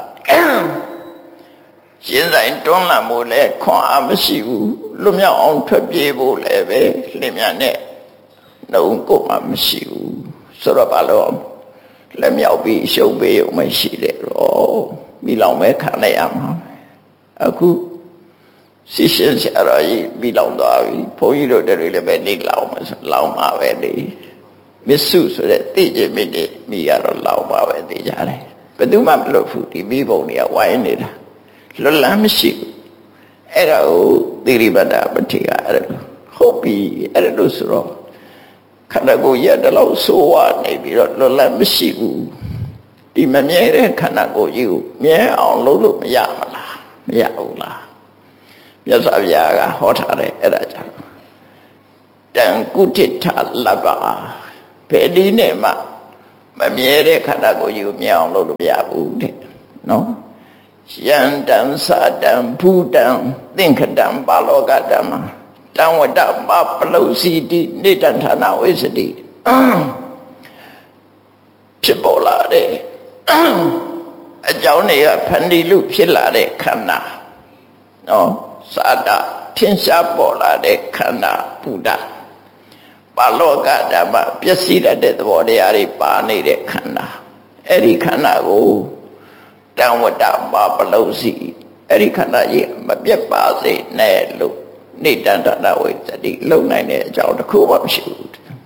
S1: ရှင်းဆိုင်တွန်းလှန်ဖို့လည်းခွန်အားမရှိဘူးလွတ်မြောက်အောင်ထွက်ပြေးဖို့လည်းပဲလင်းမြန်နဲ့နှုံကိုမှမရှိဘူးဆိုတော့ဘာလို့လက်မြောက်ပြီးရှုပ်ပေးရုံမရှိတယ်တော့မိလောင်မဲခံလိုက်ရမှာအခုစီရှင်ဆရာကြီးမိလောင်သွားပြီဘုန်းကြီးတို့တွေလည်းပဲနေလောင်မှာလောင်မှာပဲလေမစ္စုဆိုတဲ့သိကျင်မိနေမိရတော့လောင်ပါပဲသိကြတယ်ဘယ်သူမှမလုပ်ဘူးဒီမိဘုံတွေကဝိုင်းနေတာလွတ်လန်းမရှိဘူးအဲ့ဒါကိုသီရိပတ္တပဋ္ဌိကအဲ့ဒါဟုတ်ပြီအဲ့ဒါလို့ဆိုတော့ခန္ဓာကိုယ်ရတဲ့လောက်ဆိုးဝါးနေပြီးတော့လွတ်လန်းမရှိဘူးဒီမမြဲတဲ့ခန္ဓာကိုယ်ကြီးကိုမြဲအောင်လုပ်လို့မရမလားမရဘူးလားမြတ်စွာဘုရားကဟောထားတယ်အဲ့ဒါကြောင့်တံကုဋ္ဌထလဘ္ဗဘယ်ဒီနဲ့မှမမြဲတဲ့ခန္ဓာကိုယ်ကြီးကိုမြဲအောင်လုပ်လို့မရဘူးတဲ့နော်ယန္တံသာတံဘူတံသင်္ခတံပါလောကဓမ္မတံဝတ္တမပလုစီတိနေတံဌာနဝိသတိဖြစ်ပေါ်လာတဲ့အကြောင်းတွေကဖန်တီးလို့ဖြစ်လာတဲ့ခန္ဓာနော်သာတထင်ရှားပေါ်လာတဲ့ခန္ဓာဘူတပါလောကဓမ္မပျက်စီးတဲ့သဘောတရားတွေပါနေတဲ့ခန္ဓာအဲ့ဒီခန္ဓာကိုတံဝတ္တမပလုစီအဲ့ဒီခန္ဓာကြီးမပြတ်ပါစေနဲ့လို့နေတန္တနာဝိသတိလုံနိုင်တဲ့အကြောင်းတစ်ခုမှမရှိဘူး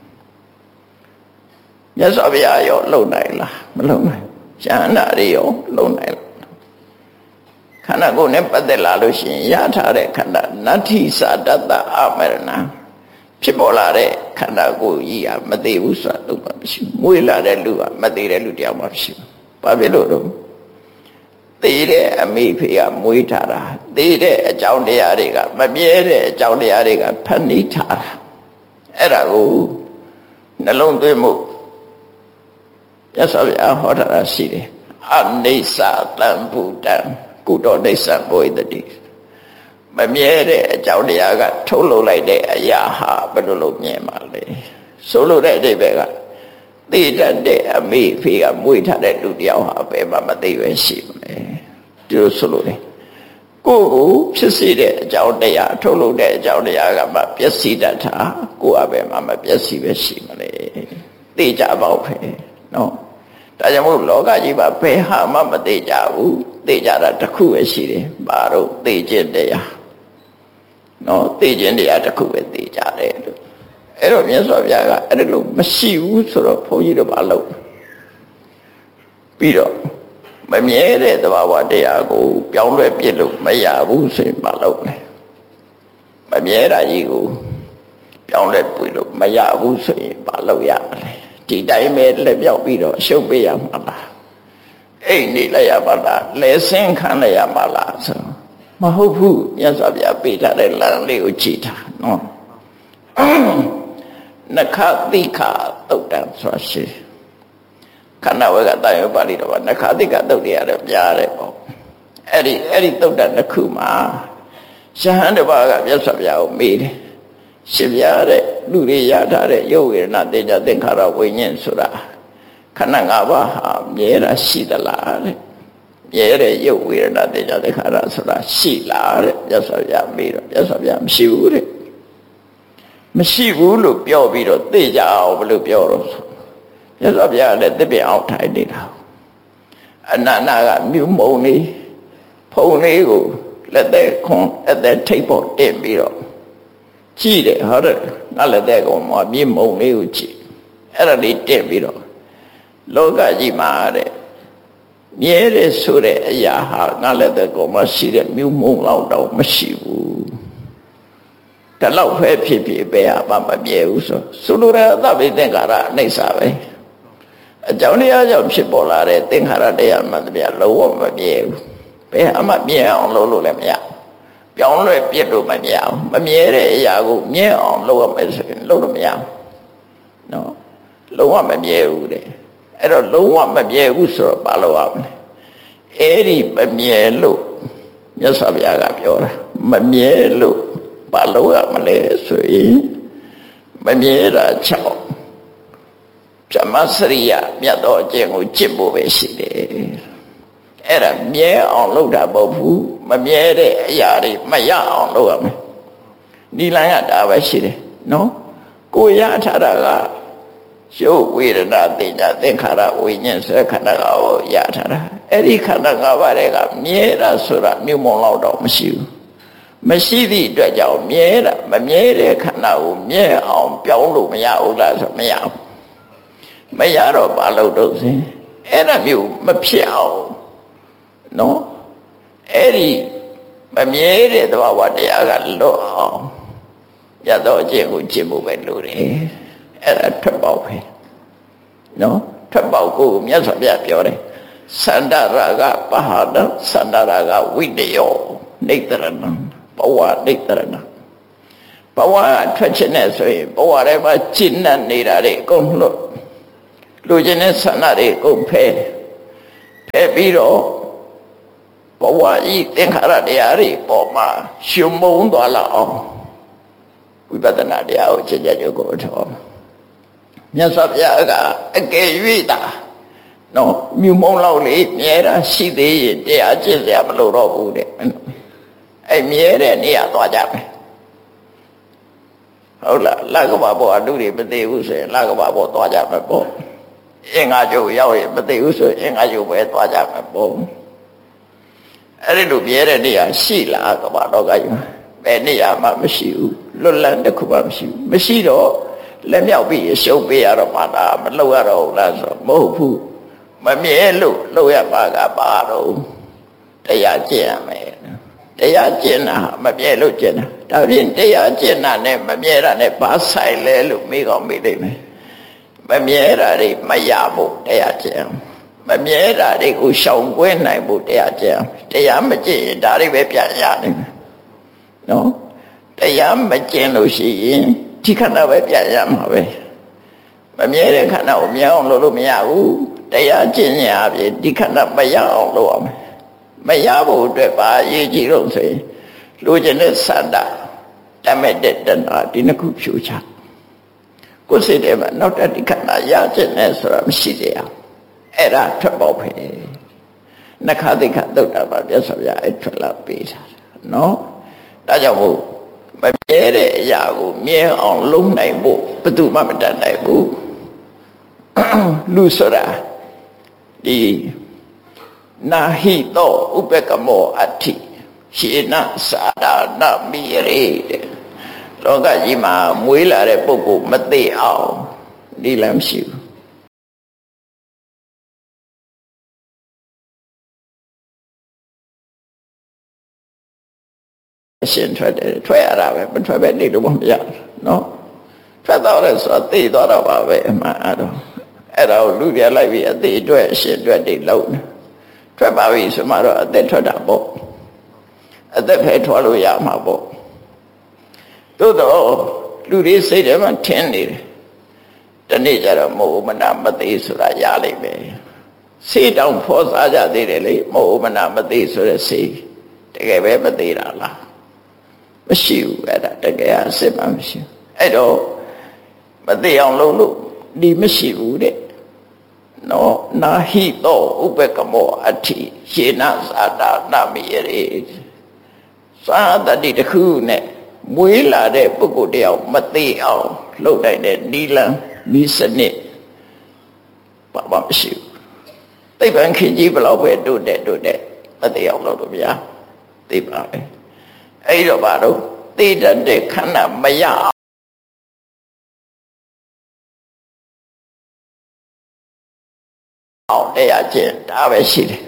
S1: မြတ်စွာဘုရားရောလုံနိုင်လားမလုံနိုင်ဉာဏ်နာတွေရောလုံနိုင်လားခန္ဓာကိုယ်နဲ့ပတ်သက်လာလို့ရှိရင်ရထားတဲ့ခန္ဓာနတ္ထိသာတတအမရဏဖြစ်ပေါ်လာတဲ့ခန္ဓာကိုယ်ကြီးကမသေးဘူးဆိုတာလုံးဝမရှိဘူးမွေးလာတဲ့လူကမသေးတဲ့လူတယောက်မှမရှိဘူးဘာဖြစ်လို့တော့သေတဲ့အမိဖေကမွေးထားတာသေတဲ့အကြောင်းတရားတွေကမမြဲတဲ့အကြောင်းတရားတွေကဖန်တီးထားတာအဲ့ဒါကိုနှလုံးသွင်းမှုမြတ်စွာဘုရားဟောထားတာရှိတယ်အနိစ္စတံဘူတံကုတောနိစ္စဘဝိတ္တိမမြဲတဲ့အကြောင်းတရားကထုတ်လုပ်လိုက်တဲ့အရာဟာဘယ်လိုလုပ်မြဲမှာလဲဆိုလိုတဲ့အဓိပ္ပာယ်ကသိတတ်တဲ့အမိဖေကမွေးထားတဲ့လူတယောက်ဟာဘယ်မှမသိပဲရှိမလဲဒီလိုဆိုလိုတယ်ကိုယ်ကိုဖြစ်စေတဲ့အကြောင်းတရားထုတ်လုပ်တဲ့အကြောင်းတရားကမှပျက်စီးတတ်တာကိုယ်အဘယ်မှမပျက်စီးပဲရှိမလဲသိကြပါဦးဖေနော်ဒါကြောင့်မို့လောကကြီးမှာဘယ်ဟာမှမသိကြဘူးသိကြတာတစ်ခုပဲရှိတယ်ဘာလို့သိခြင်းတရားနော်သိခြင်းတရားတစ်ခုပဲသိကြတယ်လို့အဲ့တော့မြတ်စွာဘုရားကအဲ့လိုမရှိဘူးဆိုတော့ဘုန်းကြီးတို့မလုပ်ပြီးတော့မမြဲတဲ့သဘာဝတရားကိုပြောင်းလဲပြစ်လို့မရဘူးဆိုရင်မလုပ်နဲ့မမြဲတာကြီးကိုပြောင်းလဲပြစ်လို့မရဘူးဆိုရင်မလုပ်ရမလဲဒီတိုင်းပဲလက်ပြောက်ပြီးတော့ရှုပ်ပေးရမှာလားအိတ်နေလိုက်ရမှာလားလဲဆင်းခံလိုက်ရမှာလားဆိုမဟုတ်ဘူးမြတ်စွာဘုရားပေးထားတဲ့လမ်းလေးကိုကြည့်တာနော်နခတိခသုတ်တံဆိုတာရှိခန္ဓာဝေကတယောပါဠိတော်မှာနခတိခသုတ်တွေရတယ်ပြရတယ်ပေါ့အဲ့ဒီအဲ့ဒီသုတ်တံတစ်ခုမှာရှဟန်တစ်ပါးကမြတ်စွာဘုရားကိုမေးတယ်ရှင်ပြတဲ့လူတွေရထားတဲ့ရုပ်ဝေဒနာတေဇသင်္ခါရဝိညာဉ်ဆိုတာခန္ဓာ၅ပါးဟာမြဲတာရှိသလားတဲ့မြဲတဲ့ရုပ်ဝေဒနာတေဇသင်္ခါရဆိုတာရှိလားတဲ့မြတ်စွာဘုရားမေးတော့မြတ်စွာဘုရားမရှိဘူးတဲ့မရှိဘူးလို့ပြောပြီးတော့သိကြအောင်ဘယ်လိုပြောတော့မြတ်စွာဘုရားလည်းသစ်ပင်အောင်ထိုင်နေတာအနန္နာကမြုံမုံလေးဖုံလေးကိုလက်သက်ခွန်အသက်ထိပ်ပေါ်တင်ပြီးတော့ကြည့်တယ်ဟုတ်တယ်ငါလက်သက်ကောင်မှာမြင့်မုံလေးကိုကြည့်အဲ့ဒါလေးတင်ပြီးတော့လောကကြီးမှာတဲ့မြဲတဲ့ဆိုတဲ့အရာဟာငါလက်သက်ကောင်မှာရှိတဲ့မြုံမုံလောက်တော့မရှိဘူးဒါလောက်ပဲဖြစ်ဖြစ်ပဲဟာမမြဲဘူးဆိုဆိုလိုတဲ့သဗ္ဗေသင်္ခါရအိဋ္ဌာပဲအကြောင်းတရားကြောင့်ဖြစ်ပေါ်လာတဲ့သင်္ခါရတရားမှတည်းကလုံးဝမမြဲဘူးဘယ်အမှမြဲအောင်လုပ်လို့လည်းမရပြောင်းလဲပြစ်လို့မမြဲအောင်မမြဲတဲ့အရာကိုမြဲအောင်လုပ်ရမယ်ဆိုရင်လုပ်လို့မရဘူးနော်လုံးဝမမြဲဘူးတဲ့အဲ့တော့လုံးဝမမြဲဘူးဆိုတော့ဘာလုပ်ရမလဲအဲ့ဒီမမြဲလို့မြတ်စွာဘုရားကပြောတာမမြဲလို့ဘာလို့ရမလဲဆိုရင်မမြဲတာချောက်ဗြဟ္မစရိယမြတ်သောအကျင့်ကိုကျင့်ဖို့ပဲရှိတယ်အဲ့ဒါမြဲအောင်လုပ်တာမဟုတ်ဘူးမမြဲတဲ့အရာတွေမရအောင်လုပ်ရမယ်ဒီလမ်းကဒါပဲရှိတယ်နော်ကိုရထားတာကရုပ်ဝေဒနာသင်ညာသင်္ခါရဝိညာဉ်ဆိုတဲ့ခန္ဓာကိုရထားတာအဲ့ဒီခန္ဓာ၅ပါးတွေကမြဲတာဆိုတာမြို့မုံလောက်တော့မရှိဘူးမရှိသည့်အတွက်ကြောင့်မြဲတာမမြဲတဲ့ခန္ဓာကိုမြဲအောင်ပြောင်းလို့မရဘူးလားဆိုမရဘူးမရတော့ဘာလို့တော့စင်အဲ့ဒါမျိုးမဖြစ်အောင်နော်အဲ့ဒီမမြဲတဲ့သဘာဝတရားကလွတ်အောင်ရတော့အကျင့်ကိုကျင့်ဖို့ပဲလိုတယ်အဲ့ဒါထွက်ပေါက်ပဲနော်ထွက်ပေါက်ကိုမြတ်စွာဘုရားပြောတယ်သန္တရာဂပဟာဒသန္တရာဂဝိတယောနေတရဏဘဝနေတရဏဘဝထွက်ခြင်းနဲ့ဆိုရင်ဘဝထဲမှာကျင့်တတ်နေတာတွေအကုန်လွတ်လူချင်းတဲ့ဆန္ဒတွေအကုန်ဖယ်ဖယ်ပြီးတော့ဘဝဤသင်္ခါရတရားတွေပေါ်မှာရှင်မုံသွားလာအောင်ဝိပဿနာတရားကိုကြည်ကြကြကိုထောမြတ်စွာဘုရားကအကယ်၍တာနော်မြူမုံလောက်လေမြဲတာရှိသေးရင်တရားကျင့်စရာမလိုတော့ဘူးတဲ့အဲ့မြဲတဲ့နေရာသွားကြမယ်ဟုတ်လားလကဘာဘောအလူတွေမသိဘူးဆိုရင်လကဘာဘောသွားကြမယ်ပေါ့အင်္ဂါကျုပ်ရောက်ရင်မသိဘူးဆိုရင်အင်္ဂါကျုပ်ပဲသွားကြမယ်ပေါ့အဲ့ဒီလိုမြဲတဲ့နေရာရှိလားကဘာတော့ကယူဘယ်နေရာမှမရှိဘူးလွတ်လပ်တစ်ခုမှမရှိဘူးမရှိတော့လက်မြောက်ပြီးရှုပ်ပေးရတော့မှဒါမလုပ်ရတော့ဘူးလားဆိုမဟုတ်ဘူးမမြဲလို့လုပ်ရပါကပါတော့တရားကျင့်ရမယ်တရားကျင့်တာမမြဲလို့ကျင့်တာဒါဖြင့်တရားကျင့်တာနဲ့မမြဲတာနဲ့ဘာဆိုင်လဲလို့မေးကောင်းမေးလိမ့်မယ်မမြဲတာတွေမရဖို့တရားကျင့်မမြဲတာတွေကိုရှောင်ကွင်းနိုင်ဖို့တရားကျင့်တရားမကျင့်ရင်ဒါတွေပဲပြန်ရနေမယ်နော်တရားမကျင့်လို့ရှိရင်ဒီခန္ဓာပဲပြန်ရမှာပဲမမြဲတဲ့ခန္ဓာကိုမြဲအောင်လုပ်လို့မရဘူးတရားကျင့်ရပြီဒီခန္ဓာမရအောင်လုပ်အောင်မရဖို့အတွက်ပါအရေးကြီးလို့ဆိုရင်လူကျင်တဲ့စန္ဒတမဲ့တဲ့တဏှာဒီနှစ်ခုဖြိုချကိုယ်စိတ်ထဲမှာနောက်တစ်ဒီခန္ဓာရကျင့်နေဆိုတာမရှိကြရအဲ့ဒါထွက်ပေါက်ပဲနခသိခသုတ်တာပါပြတ်ဆိုပြအဲ့ထွက်လာပေးတာနော်ဒါကြောင့်မို့မမြဲတဲ့အရာကိုမြဲအောင်လုပ်နိုင်ဖို့ဘယ်သူမှမတတ်နိုင်ဘူးလူဆိုတာဒီနာဟိတောဥပကမောအတ္ထိရှေနသာဒနာမိရေတဲ့လောကကြီးမှာမွေးလာတဲ့ပုဂ္ဂိုလ်မသိအောင်ဒီလမ်းမရှိဘူးအရှင်ထွက်တယ်ထွက်ရတာပဲမထွက်ပဲနေလို့မရနော်ထွက်တော့လဲဆိုတော့သိသွားတော့ပါပဲအမှန်အဲ့တော့အဲ့ဒါကိုလူပြလိုက်ပြီးအသိအတွက်အရှင်အတွက်တွေလုံးထွက်ပါပြီဆိုမှတော့အသက်ထွက်တာပေါ့အသက်ဖယ်ထွက်လို့ရမှာပေါ့သို့တော့လူတွေစိတ်ထဲမှာထင်းနေတယ်တနေ့ကျတော့မို့မနာမသိဆိုတာရလိမ့်မယ်စိတ်တောင်ဖော်စားကြသေးတယ်လေမို့မနာမသိဆိုတဲ့စိတ်တကယ်ပဲမသိတာလားမရှိဘူးအဲ့ဒါတကယ်အစစ်မှမရှိဘူးအဲ့တော့မသိအောင်လုပ်လို့ဒီမရှိဘူးတဲ့နော်နာဟိတောဥပကမောအတ္ထိရှေနသာဒနာမိရေသာတတိတခုနဲ့မွေးလာတဲ့ပုဂ္ဂိုလ်တယောက်မသိအောင်လုပ်နိုင်တဲ့နိလန်နိစနစ်ဘာမှမရှိဘူးသိပ္ပံခေကြီးဘလောက်ပဲတိုးတက်တိုးတက်မသိအောင်လုပ်လို့မရသိပါပဲအဲ့တော့ဘာလို့သိတတ်တဲ့ခန္ဓာမရအောင်တရားကျင့်ဒါပဲရှိတယ်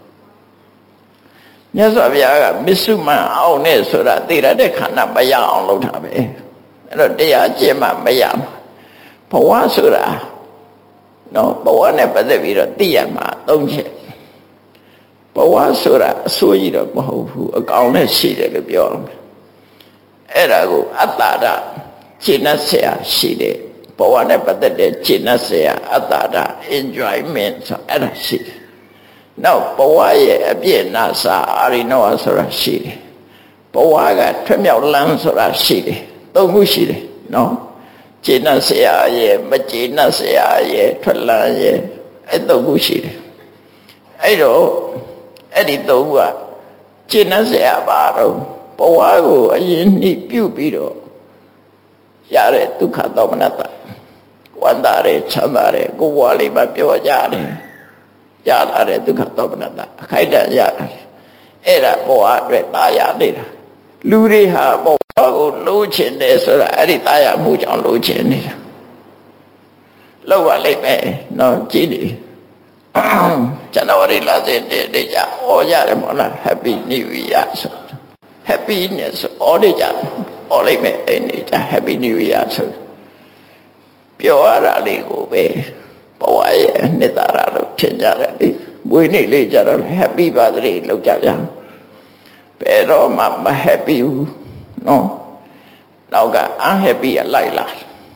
S1: မြတ်စွာဘုရားကမစ္စုမန်အောင်နဲ့ဆိုတာသိရတဲ့ခန္ဓာမရအောင်လုပ်တာပဲအဲ့တော့တရားကျင့်မှမရမှာဘဝဆိုတာနော်ဘဝနဲ့ပတ်သက်ပြီးတော့သိရမှာသုံးချက်ဘဝဆိုတာအဆိုးကြီးတော့မဟုတ်ဘူးအကောင်နဲ့ရှိတယ်လို့ပြောတယ်အဲ့ဒါကိုအတ္တရကျင့်တ်ဆရာရှိတယ်ဘဝနဲ့ပတ်သက်တဲ့ကျင့်တ်ဆရာအတ္တရ enjoyment ဆိုအဲ့ဒါရှိတယ်နောက်ဘဝရဲ့အပြည့်နာစာအာရိနောဆိုတာရှိတယ်ဘဝကထွက်မြောက်လမ်းဆိုတာရှိတယ်သုံးခုရှိတယ်နော်ကျေနပ်เสียရဲ့မကျေနပ်เสียရဲ့ထွက်လန်းရဲ့အဲ့သုံးခုရှိတယ်အဲ့တော့အဲ့ဒီသုံးခုကကျေနပ်เสียပါတော့ဘဝကိုအရင်နှိပြုပြီးတော့ရတဲ့ဒုက္ခသောမနတဝန္တာရဲချမ်းသာရဲကိုယ်ဘဝလေးမှာပြောကြတယ်ရလာတဲ့ဒုက္ခသောမနတအခိုက်အတန့်ရတယ်အဲ့ဒါဘဝအတွက်ตายရနေတာလူတွေဟာဘဝကိုလိုချင်တယ်ဆိုတာအဲ့ဒီตายရမှုကြောင့်လိုချင်နေတာလောက်ပါလိမ့်မယ်နော်ကြည့်နေဇန်နဝါရီလဆင်းတဲ့နေ့ကျဟောရတယ်မဟုတ်လား Happy New Year ဆို Happiness ဟောတယ်ကြဟောလိုက်မယ်အဲ့နေ့ကျ Happy New Year ဆိုပြောရတာလေးကိုပဲဘဝရဲ့နှစ်သာရလို့ထင်ကြတယ်လေမွေးနေ့လေးကြတော့ Happy Birthday လောက်ကြကြဘယ်တော့မှမ happy ဘူးနော်နောက်က unhappy ကလိုက်လာ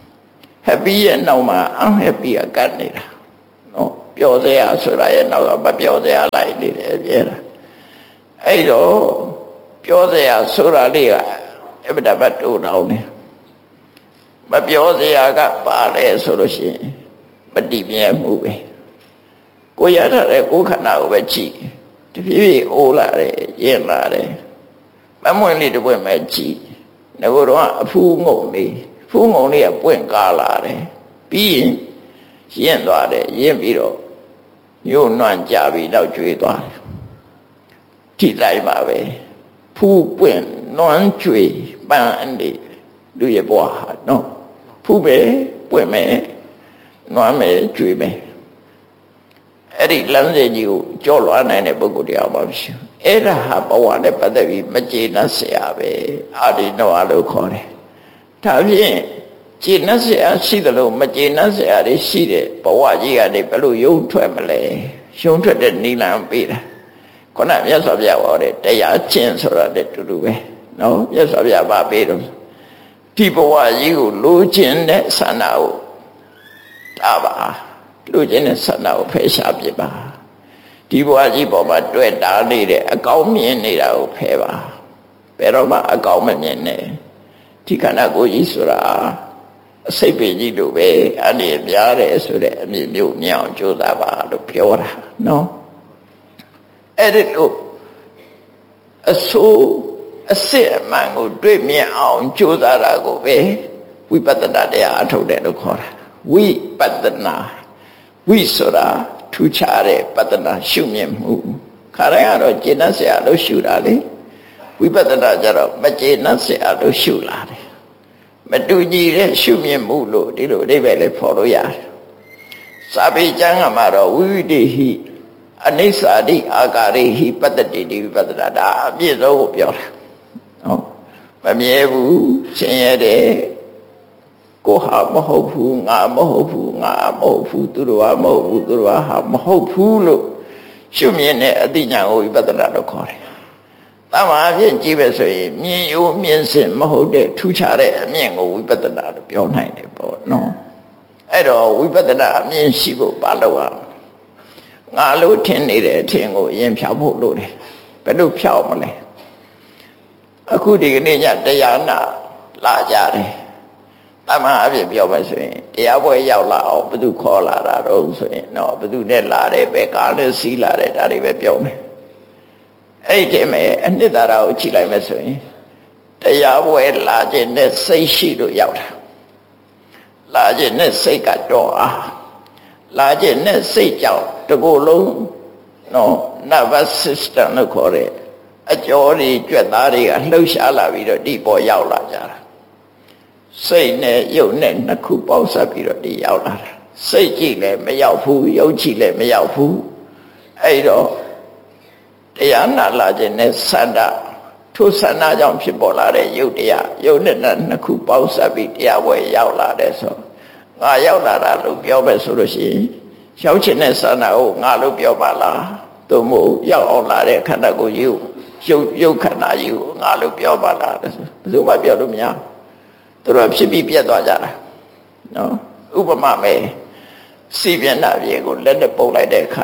S1: happy ရဲ့နောက်မှာ unhappy ကကတ်နေတာနော်ပျော်စရာဆိုတာရဲ့နောက်ကမပျော်စရာလိုက်နေတယ်ပြဲတာအဲ့တော့ပျော်စရာဆိုတာလေးကအဗဒဘတ်တိုးတောင်းနေမပျော်စရာကပါလေဆိုလို့ရှိရင်မတည်မြဲမှုပဲကိုရထားတဲ့ကိုယ်ခန္ဓာကိုပဲကြည့်တဖြည်းဖြည်းအိုးလာတယ်ရင်လာတယ်မမွင့်လေးတစ်ပွင့်ပဲကြည့်ငါတို့ကအဖူးငုံလေးဖူးငုံလေးကပွင့်ကားလာတယ်ပြီးရင်ရင်သွားတယ်ရင်ပြီးတော့ညှို့နှွမ်းကြပြီးတော့ကျွေးသွားတယ်ထိလိုက်ပါပဲဖူးပွင့်နှွမ်းကျွေးပန်းအနေလူရဲ့ဘဝဟာနော်ဖူးပဲပွင့်မယ်နှွမ်းမယ်ကျွေးမယ်အဲ့ဒီလမ်းစဉ်ကြီးကိုကြော်လွှားနိုင်တဲ့ပုဂ္ဂိုလ်တရားမှမရှိဘူးအဲ့ဒါဟာဘဝနဲ့ပတ်သက်ပြီးမကျေနပ်เสียပဲအာရိနောလို့ခေါ်တယ်ဒါဖြင့်ကျေနပ်เสียရှိတယ်လို့မကျေနပ်เสียတွေရှိတဲ့ဘဝကြီးကနေဘယ်လိုရုံထွက်မလဲရုံထွက်တဲ့နိလန်ပေးတာခုနမြတ်စွာဘုရားဟောတဲ့တရားချင်းဆိုတာတည်းတူတူပဲနော်မြတ်စွာဘုရားဗာပေးတော့ဒီဘဝကြီးကိုလိုချင်တဲ့ဆန္ဒကိုတာပါလိုချင်တဲ့ဆန္ဒကိုဖယ်ရှားပြပါဒီဘဝကြီးပေါ်မှာတွေ့တာနေတဲ့အကောင်းမြင်နေတာကိုဖယ်ပါဘယ်တော့မှအကောင်းမမြင်နဲ့ဒီခန္ဓာကိုယ်ကြီးဆိုတာအစိတ်ပင်ကြီးလိုပဲအနေများတယ်ဆိုတဲ့အမြင်မျိုးမြင်အောင်ကြိုးစားပါလို့ပြောတာနော်အဲ့ဒီလိုအဆိုးအစစ်အမှန်ကိုတွေ့မြင်အောင်ကြိုးစားတာကိုပဲဝိပဿနာတရားအထုတ်တယ်လို့ခေါ်တာဝိပဿနာဝိဆိုတာထူးခြားတဲ့ပဿနာရှုမြင်မှုခါတိုင်းကတော့ကျေနပ်เสียလို့ရှုတာလေဝိပဿနာကျတော့မကျေနပ်เสียလို့ရှုလာတယ်မတူညီတဲ့ရှုမြင်မှုလို့ဒီလိုအဓိပ္ပာယ်လေးဖော်လို့ရတယ်စာပေကျမ်းကမှာတော့ဝိဝိတေဟိအနိစ္စတိအာကာရိဟိပတ္တတိဒီဝိပဿနာဒါအပြည့်စုံကိုပြောတာနော်မမြဲဘူးဆင်းရဲတယ်ကိုဟာမဟုတ်ဘူးငါမဟုတ်ဘူးငါမဟုတ်ဘူးသူတို့ဟာမဟုတ်ဘူးသူတို့ဟာမဟုတ်ဘူးလို့ရှုမြင်တဲ့အသိဉာဏ်ကိုဝိပဿနာလို့ခေါ်တယ်။တမန်အဖြစ်ကြည့်ပဲဆိုရင်မြင်ရိုးမြင်စင်မဟုတ်တဲ့ထူးခြားတဲ့အမြင်ကိုဝိပဿနာလို့ပြောနိုင်တယ်ပေါ့နော်။အဲ့တော့ဝိပဿနာအမြင်ရှိဖို့ဘာလို့อ่ะငါလို့ထင်နေတဲ့အထင်ကိုအရင်ဖြောက်ဖို့လိုတယ်။ဘယ်လိုဖြောက်မလဲ။အခုဒီကနေ့ညတရားနာလာကြတယ်။တမန်အဖြစ်ပြောမယ်ဆိုရင်တရားပွဲရောက်လာအောင်ဘယ်သူခေါ်လာတာတော့ဆိုရင်တော့ဘယ်သူနဲ့လာတယ်ပဲကားနဲ့စီးလာတယ်ဒါတွေပဲပြောမယ်အဲ့ဒီမဲ့အနှစ်သာရကိုကြည့်လိုက်မယ်ဆိုရင်တရားပွဲလာခြင်းနဲ့စိတ်ရှိလို့ရောက်တာလာခြင်းနဲ့စိတ်ကတော့အားလာခြင်းနဲ့စိတ်ကြောင့်တကူလုံးနော် nervous system လို့ခေါ်တဲ့အကြောတွေကြွက်သားတွေကလှုပ်ရှားလာပြီးတော့ဒီပေါ်ရောက်လာကြတာစိတ်နဲ့ရုပ်နဲ့နှစ်ခုပေါင်းစပ်ပြီးတော့ဒီရောက်လာတာစိတ်ကြည့်လည်းမရောက်ဘူးရုပ်ကြည့်လည်းမရောက်ဘူးအဲ့တော့တရားနာလာခြင်းနဲ့ဆန္ဒထိုဆန္ဒကြောင့်ဖြစ်ပေါ်လာတဲ့ရုပ်တရားရုပ်နဲ့နှစ်ခုပေါင်းစပ်ပြီးတရားဝဲရောက်လာတဲ့ဆိုငါရောက်လာတာလို့ပြောမယ်ဆိုလို့ရှိရင်ရောက်ခြင်းနဲ့ဆန္ဒကိုငါလို့ပြောပါလားသို့မဟုတ်ရောက်အောင်လာတဲ့ခန္ဓာကိုယ်ကြီးကိုရုပ်ရုပ်ခန္ဓာကြီးကိုငါလို့ပြောပါလားဘယ်သူမှပြောလို့မရသူတို့ဖြစ်ပြီးပြတ်သွားကြတာနော်ဥပမာပဲစီပြန်နာပြေကိုလက်နဲ့ပုတ်လိုက်တဲ့အခါ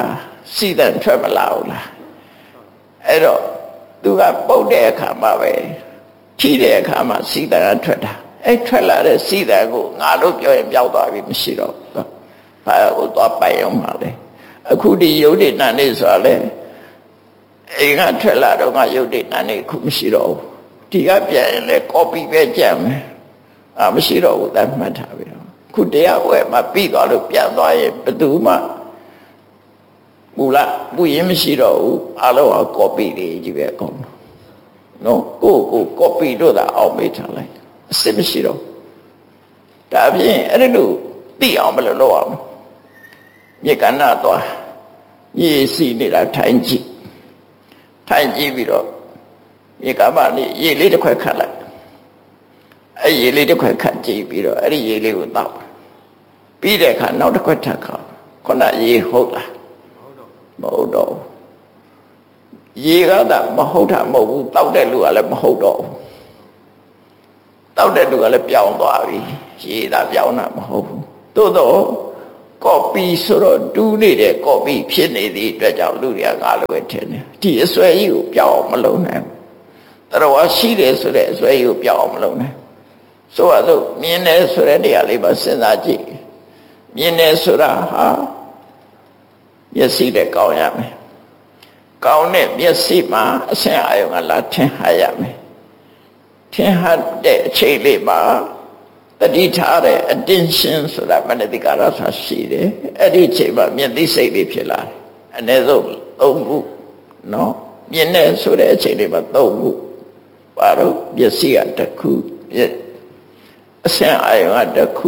S1: စီတန်ထွက်မလာဘူးလားအဲ့တော့သူကပုတ်တဲ့အခါမှာပဲထိတဲ့အခါမှာစီတန်ကထွက်တာအဲ့ထွက်လာတဲ့စီတန်ကိုငါလို့ပြောရင်ပြောက်သွားပြီမရှိတော့ဘူးဘာကိုသွားပိုင်အောင်ပါလဲအခုဒီယုတ်တိတန်နေဆိုတာလေအိမ်ကထွက်လာတော့ငါယုတ်တိတန်နေခုမရှိတော့ဘူးဒီကပြန်ရင်လေ copy ပဲကြံမယ်အာမရှိတော့ဘူးတတ်မှတ်ထားပြီခုတရားဝဲမှာပြီးသွားလို့ပြန်သွားရင်ဘယ်သူမှမူလားပူရင်မရှိတော့ဘူးအလုံးက copy တွေကြီးပဲအကုန်နော်ကိုကို copy တို့သာအောင်မေးထားလိုက်အစစ်မရှိတော့ဒါဖြင့်အဲ့လိုသိအောင်ဘယ်လိုလုပ်အောင်မြေကဏ္ဍသွားရေစီနေတာထိုင်ကြည့်ထိုင်ကြည့်ပြီးတော့ရေကမလေးရေလေးတစ်ခွက်ခတ်လိုက်အဲ့ရေလေးတစ်ခွက်ခတ်ကြည့်ပြီးတော့အဲ့ဒီရေလေးကိုတောက်ပြီးတဲ့အခါနောက်တစ်ခွက်ထပ်ခါခုနရေဟုတ်လားမဟုတ်တော့ရေကသာမဟုတ်တာမဟုတ်ဘူးတောက်တဲ့လူကလည်းမဟုတ်တော့ဘူးတောက်တဲ့လူကလည်းပြောင်းသွားပြီရေသာပြောင်းတာမဟုတ်ဘူးသို့တော့ကော်ပီဆိုတော့တူးနေတဲ့ကော်ပီဖြစ်နေသည့်အတွက်ကြောင့်လူတွေကငါလိုပဲထင်တယ်ဒီအစွဲကြီးကိုပြောင်းအောင်မလုပ်နိုင်ဘူးတော်ရှိတယ်ဆိုတဲ့အစွဲကြီးကိုပြောင်းအောင်မလုပ်နိုင်ဆိုတော့မြင်တယ်ဆိုတဲ့နေရာလေးမှာစဉ်းစားကြည့်မြင်တယ်ဆိုတာဟာမျက်စိနဲ့ကောင်းရမယ်ကောင်းတဲ့မျက်စိမှာအဆင်အာရုံကလာထင်ဟာရမယ်ထင်ဟာတဲ့အချိန်လေးမှာတတိထားတဲ့ attention ဆိုတာမနတိကာရဆိုတာရှိတယ်အဲ့ဒီအချိန်မှာမျက်သိစိတ်လေးဖြစ်လာတယ်အနည်းဆုံးသုံးခုနော်မြင်တဲ့ဆိုတဲ့အချိန်လေးမှာသုံးခုဘာလို့မျက်စိကတစ်ခုအဆင်အာရုံကတစ်ခု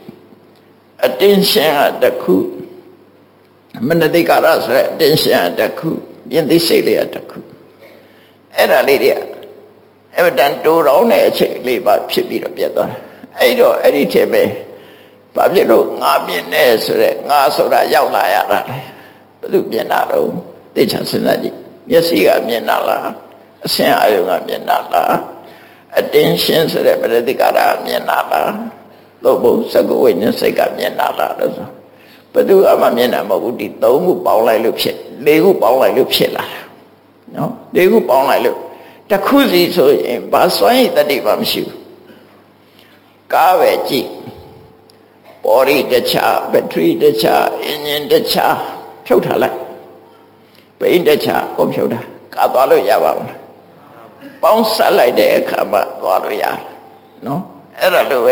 S1: attention ကတစ်ခုမနတိကာရဆိုတဲ့ attention ကတစ်ခုမြင်သိစိတ်လေးကတစ်ခုအဲ့ဒါလေးတွေအမတန်တိုးတော့တဲ့အချိန်လေးပါဖြစ်ပြီးတော့ပြတ်သွားတယ်အဲ့တော့အဲ့ဒီထဲပဲဘာဖြစ်လို့ငါမြင်နေဆိုတဲ့ငါဆိုတာရောက်လာရတာလေဘယ်သူမြင်တာတော့သိချင်စဉ်းစားကြည့်မျက်စိကမြင်တာလားအဆင်အာရုံကမြင်တာလား attention ဆိုတဲ့ပရိသကာရမြင်တာလားလို့ဘုစကုဝိညာဉ်စိတ်ကမြင်တာလားလို့ဆိုဘယ်သူမှမြင်တာမဟုတ်ဘူးဒီသုံးခုပေါင်းလိုက်လို့ဖြစ်လေးခုပေါင်းလိုက်လို့ဖြစ်လာတာနော်လေးခုပေါင်းလိုက်လို့တစ်ခုစီဆိုရင်ဘာစွမ်းရည်တတိမှမရှိဘူးကားပဲကြည့်ဘော်ဒီတခြားဘက်ထရီတခြားအင်ဂျင်တခြားဖြုတ်ထားလိုက်ဘိန်းတခြားကွန်ပျူတာကားသွားလို့ရပါမလားပေါင်းစပ်လိုက်တဲ့အခါမှာသွားလို့ရတယ်နော်အဲ့ဒါလိုပဲ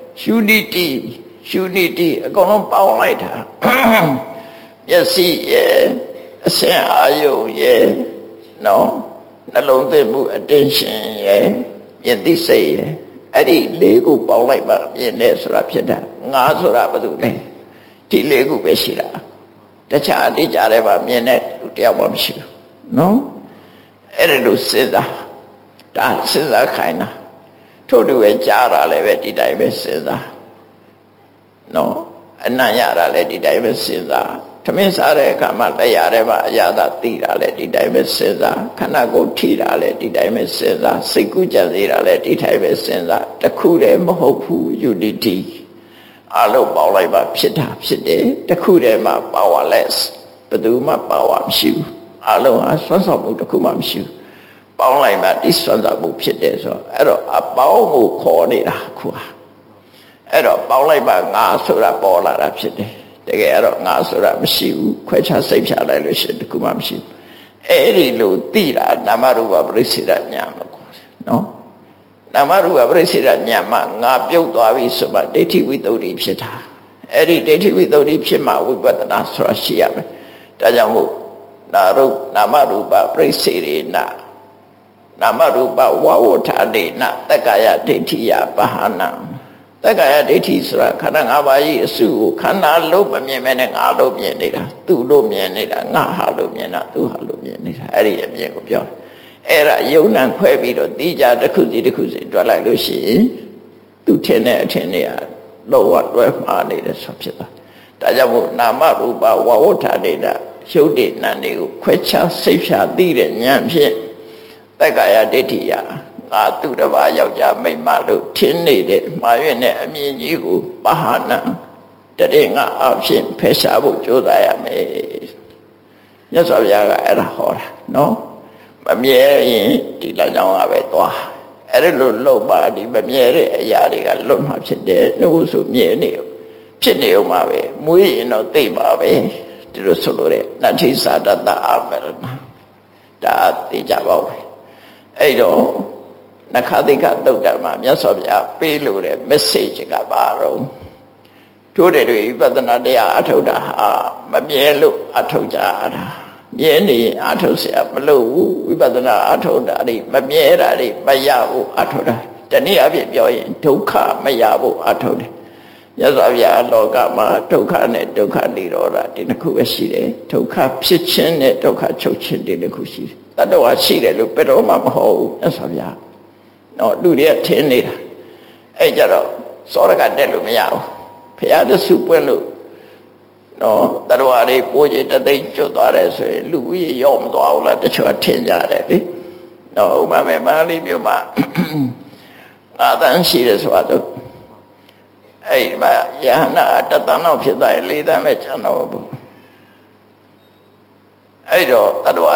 S1: unity unity အကုန်လုံးပေါင်းလိုက်တာမျက်စိရဲ့အဆင်အာရုံရဲ့နော်နှလုံးသွင်းမှု attention ရဲ့မြင်သိစိတ်ရဲ့အဲ့ဒီလေးခုပေါင်းလိုက်ပါမြင်နေဆိုတာဖြစ်တာငါဆိုတာဘာလို့လဲဒီလေးခုပဲရှိတာတခြားအတိကြတယ်ပါမြင်တဲ့လူတယောက်မှမရှိဘူးနော်အဲ့ဒါလို့စဉ်းစားဒါစဉ်းစားခိုင်းတာထို့တူပဲကြားတာလည်းပဲဒီတိုင်းပဲစဉ်းစားနော်အနံ့ရတာလည်းဒီတိုင်းပဲစဉ်းစားသမင်းစားတဲ့အခါမှာလက်ရတဲ့မှာအရာသာသိတာလည်းဒီတိုင်းပဲစဉ်းစားခန္ဓာကိုယ်ထိတာလည်းဒီတိုင်းပဲစဉ်းစားစိတ်ကူးကြံစေတာလည်းဒီတိုင်းပဲစဉ်းစားတခုတည်းမဟုတ်ဘူး unity အလုံးပေါင်းလိုက်ပါဖြစ်တာဖြစ်တယ်တခုတည်းမှာ powerless ဘယ်သူမှ power မရှိဘူးအလုံးဟာဆွမ်းဆောင်မှုတခုမှမရှိဘူးပေါင်းလိုက်မှဒီဆွမ်းဆောင်မှုဖြစ်တယ်ဆိုတော့အဲ့တော့အပေါင်းကိုခေါ်နေတာခုဟာအဲ့တော့ပေါင်းလိုက်မှငါဆိုတာပေါ်လာတာဖြစ်တယ်တကယ်အဲ့တော့ငါဆိုတာမရှိဘူးခွဲခြားစိတ်ဖြာလိုက်လို့ရှိရင်တခုမှမရှိဘူးအဲ့ဒီလိုသိတာနာမရူပပရိစ္ဆေဒဉာဏ်လို့ခေါ်တယ်နော်နာမရူပပရိစ္ဆေဒဉာဏ်မှာငါပြုတ်သွားပြီဆိုမှဒိဋ္ဌိဝိတ္တုဖြစ်တာအဲ့ဒီဒိဋ္ဌိဝိတ္တုဖြစ်မှဝိပဿနာဆိုတာရှိရမယ်ဒါကြောင့်မို့နာရုပ်နာမရူပပရိစ္ဆေဒနာနာမရူပဝဝဋ္ဌာဒေနတက္ကာယဒိဋ္ဌိယပဟာနံတက္ကာယဒိဋ္ဌိဆိုတာခန္ဓာ၅ပါးကြီးအစုကိုခန္ဓာလို့မမြင်မဲနဲ့ငါလို့မြင်နေတာသူ့လို့မြင်နေတာငါဟာလို့မြင်တာသူဟာလို့မြင်နေတာအဲ့ဒီအမြင်ကိုပြောတယ်အဲ့ဒါယုံနံခွဲပြီးတော့တိကြတစ်ခုစီတစ်ခုစီတွက်လိုက်လို့ရှိရင်သူထင်တဲ့အထင်တွေကလောကတွဲမှားနေတယ်ဆိုဖြစ်သွားဒါကြောင့်မို့နာမရူပဝဝဋ္ဌာဒေနရုပ်တည်နာတွေကိုခွဲခြားစိတ်ဖြာသိတဲ့ဉာဏ်ဖြင့်တက္ကာယဒိဋ္ဌိယငါသူတစ်ပါးယောက်ျားမိန်းမလို့ထင်းနေတဲ့မှားရွံ့တဲ့အမြင်ကြီးကိုပဟာနံတတဲ့ငါအဖြစ်ဖယ်ရှားဖို့ကြိုးစားရမယ်မြတ်စွာဘုရားကအဲ့ဒါဟောတာနော်မမြဲရင်ဒီလမ်းကြောင်းကပဲသွားအဲ့ဒါလို့လုံပါဒီမမြဲတဲ့အရာတွေကလွတ်မှာဖြစ်တယ်နှုတ်ဆိုမြဲနေဖြစ်နေအောင်ပါပဲမွေးရင်တော့သိပါပဲဒီလိုဆိုလို့တဲ့နတ္ထိသာတတအာမရဏဒါသိကြပါဦးအဲ့တော့နခသိကသုတ်တံမှာမြတ်စွာဘုရားပေးလို့တဲ့ message ကပါတော့တို့တွေဝိပဿနာတရားအထုတ်တာဟာမမြဲလို့အထုတ်ကြတာမြဲနေအထုတ်เสียမလို့ဘူးဝိပဿနာအထုတ်တာတွေမမြဲတာတွေမရဘူးအထုတ်တာတနည်းအားဖြင့်ပြောရင်ဒုက္ခမရဘူးအထုတ်တယ်မြတ်စွာဘုရားလောကမှာဒုက္ခနဲ့ဒုက္ခនិရောဓဒီနှစ်ခုပဲရှိတယ်ဒုက္ခဖြစ်ခြင်းနဲ့ဒုက္ခချုပ်ခြင်းဒီနှစ်ခုရှိတယ်တတ္တဝါရှိတယ်လို့ဘယ်တော့မှမဟုတ်ဘူးမြတ်စွာဘုရားနော်လူတွေကထင်နေတာအဲ့ကြတော့စောရကတက်လို့မရဘူးဘုရားတဆုပွင့်လို့နော်တတ္တဝါတွေပိုးကြီးတသိမ့်ကျွတ်သွားတယ်ဆိုရင်လူကြီးရောမသွားဘူးလားတချို့ထင်ကြတယ်လေနော်ဥပမာမဲ့မန္တလေးမြို့မှာအာသန်ရှိတယ်ဆိုတော့အဲ့ဒီမှာယဟနာတတန်တော့ဖြစ်သွားရင်လေးတန်းပဲကျန်တော့ဘူးအဲ့တော့တတ္တဝါ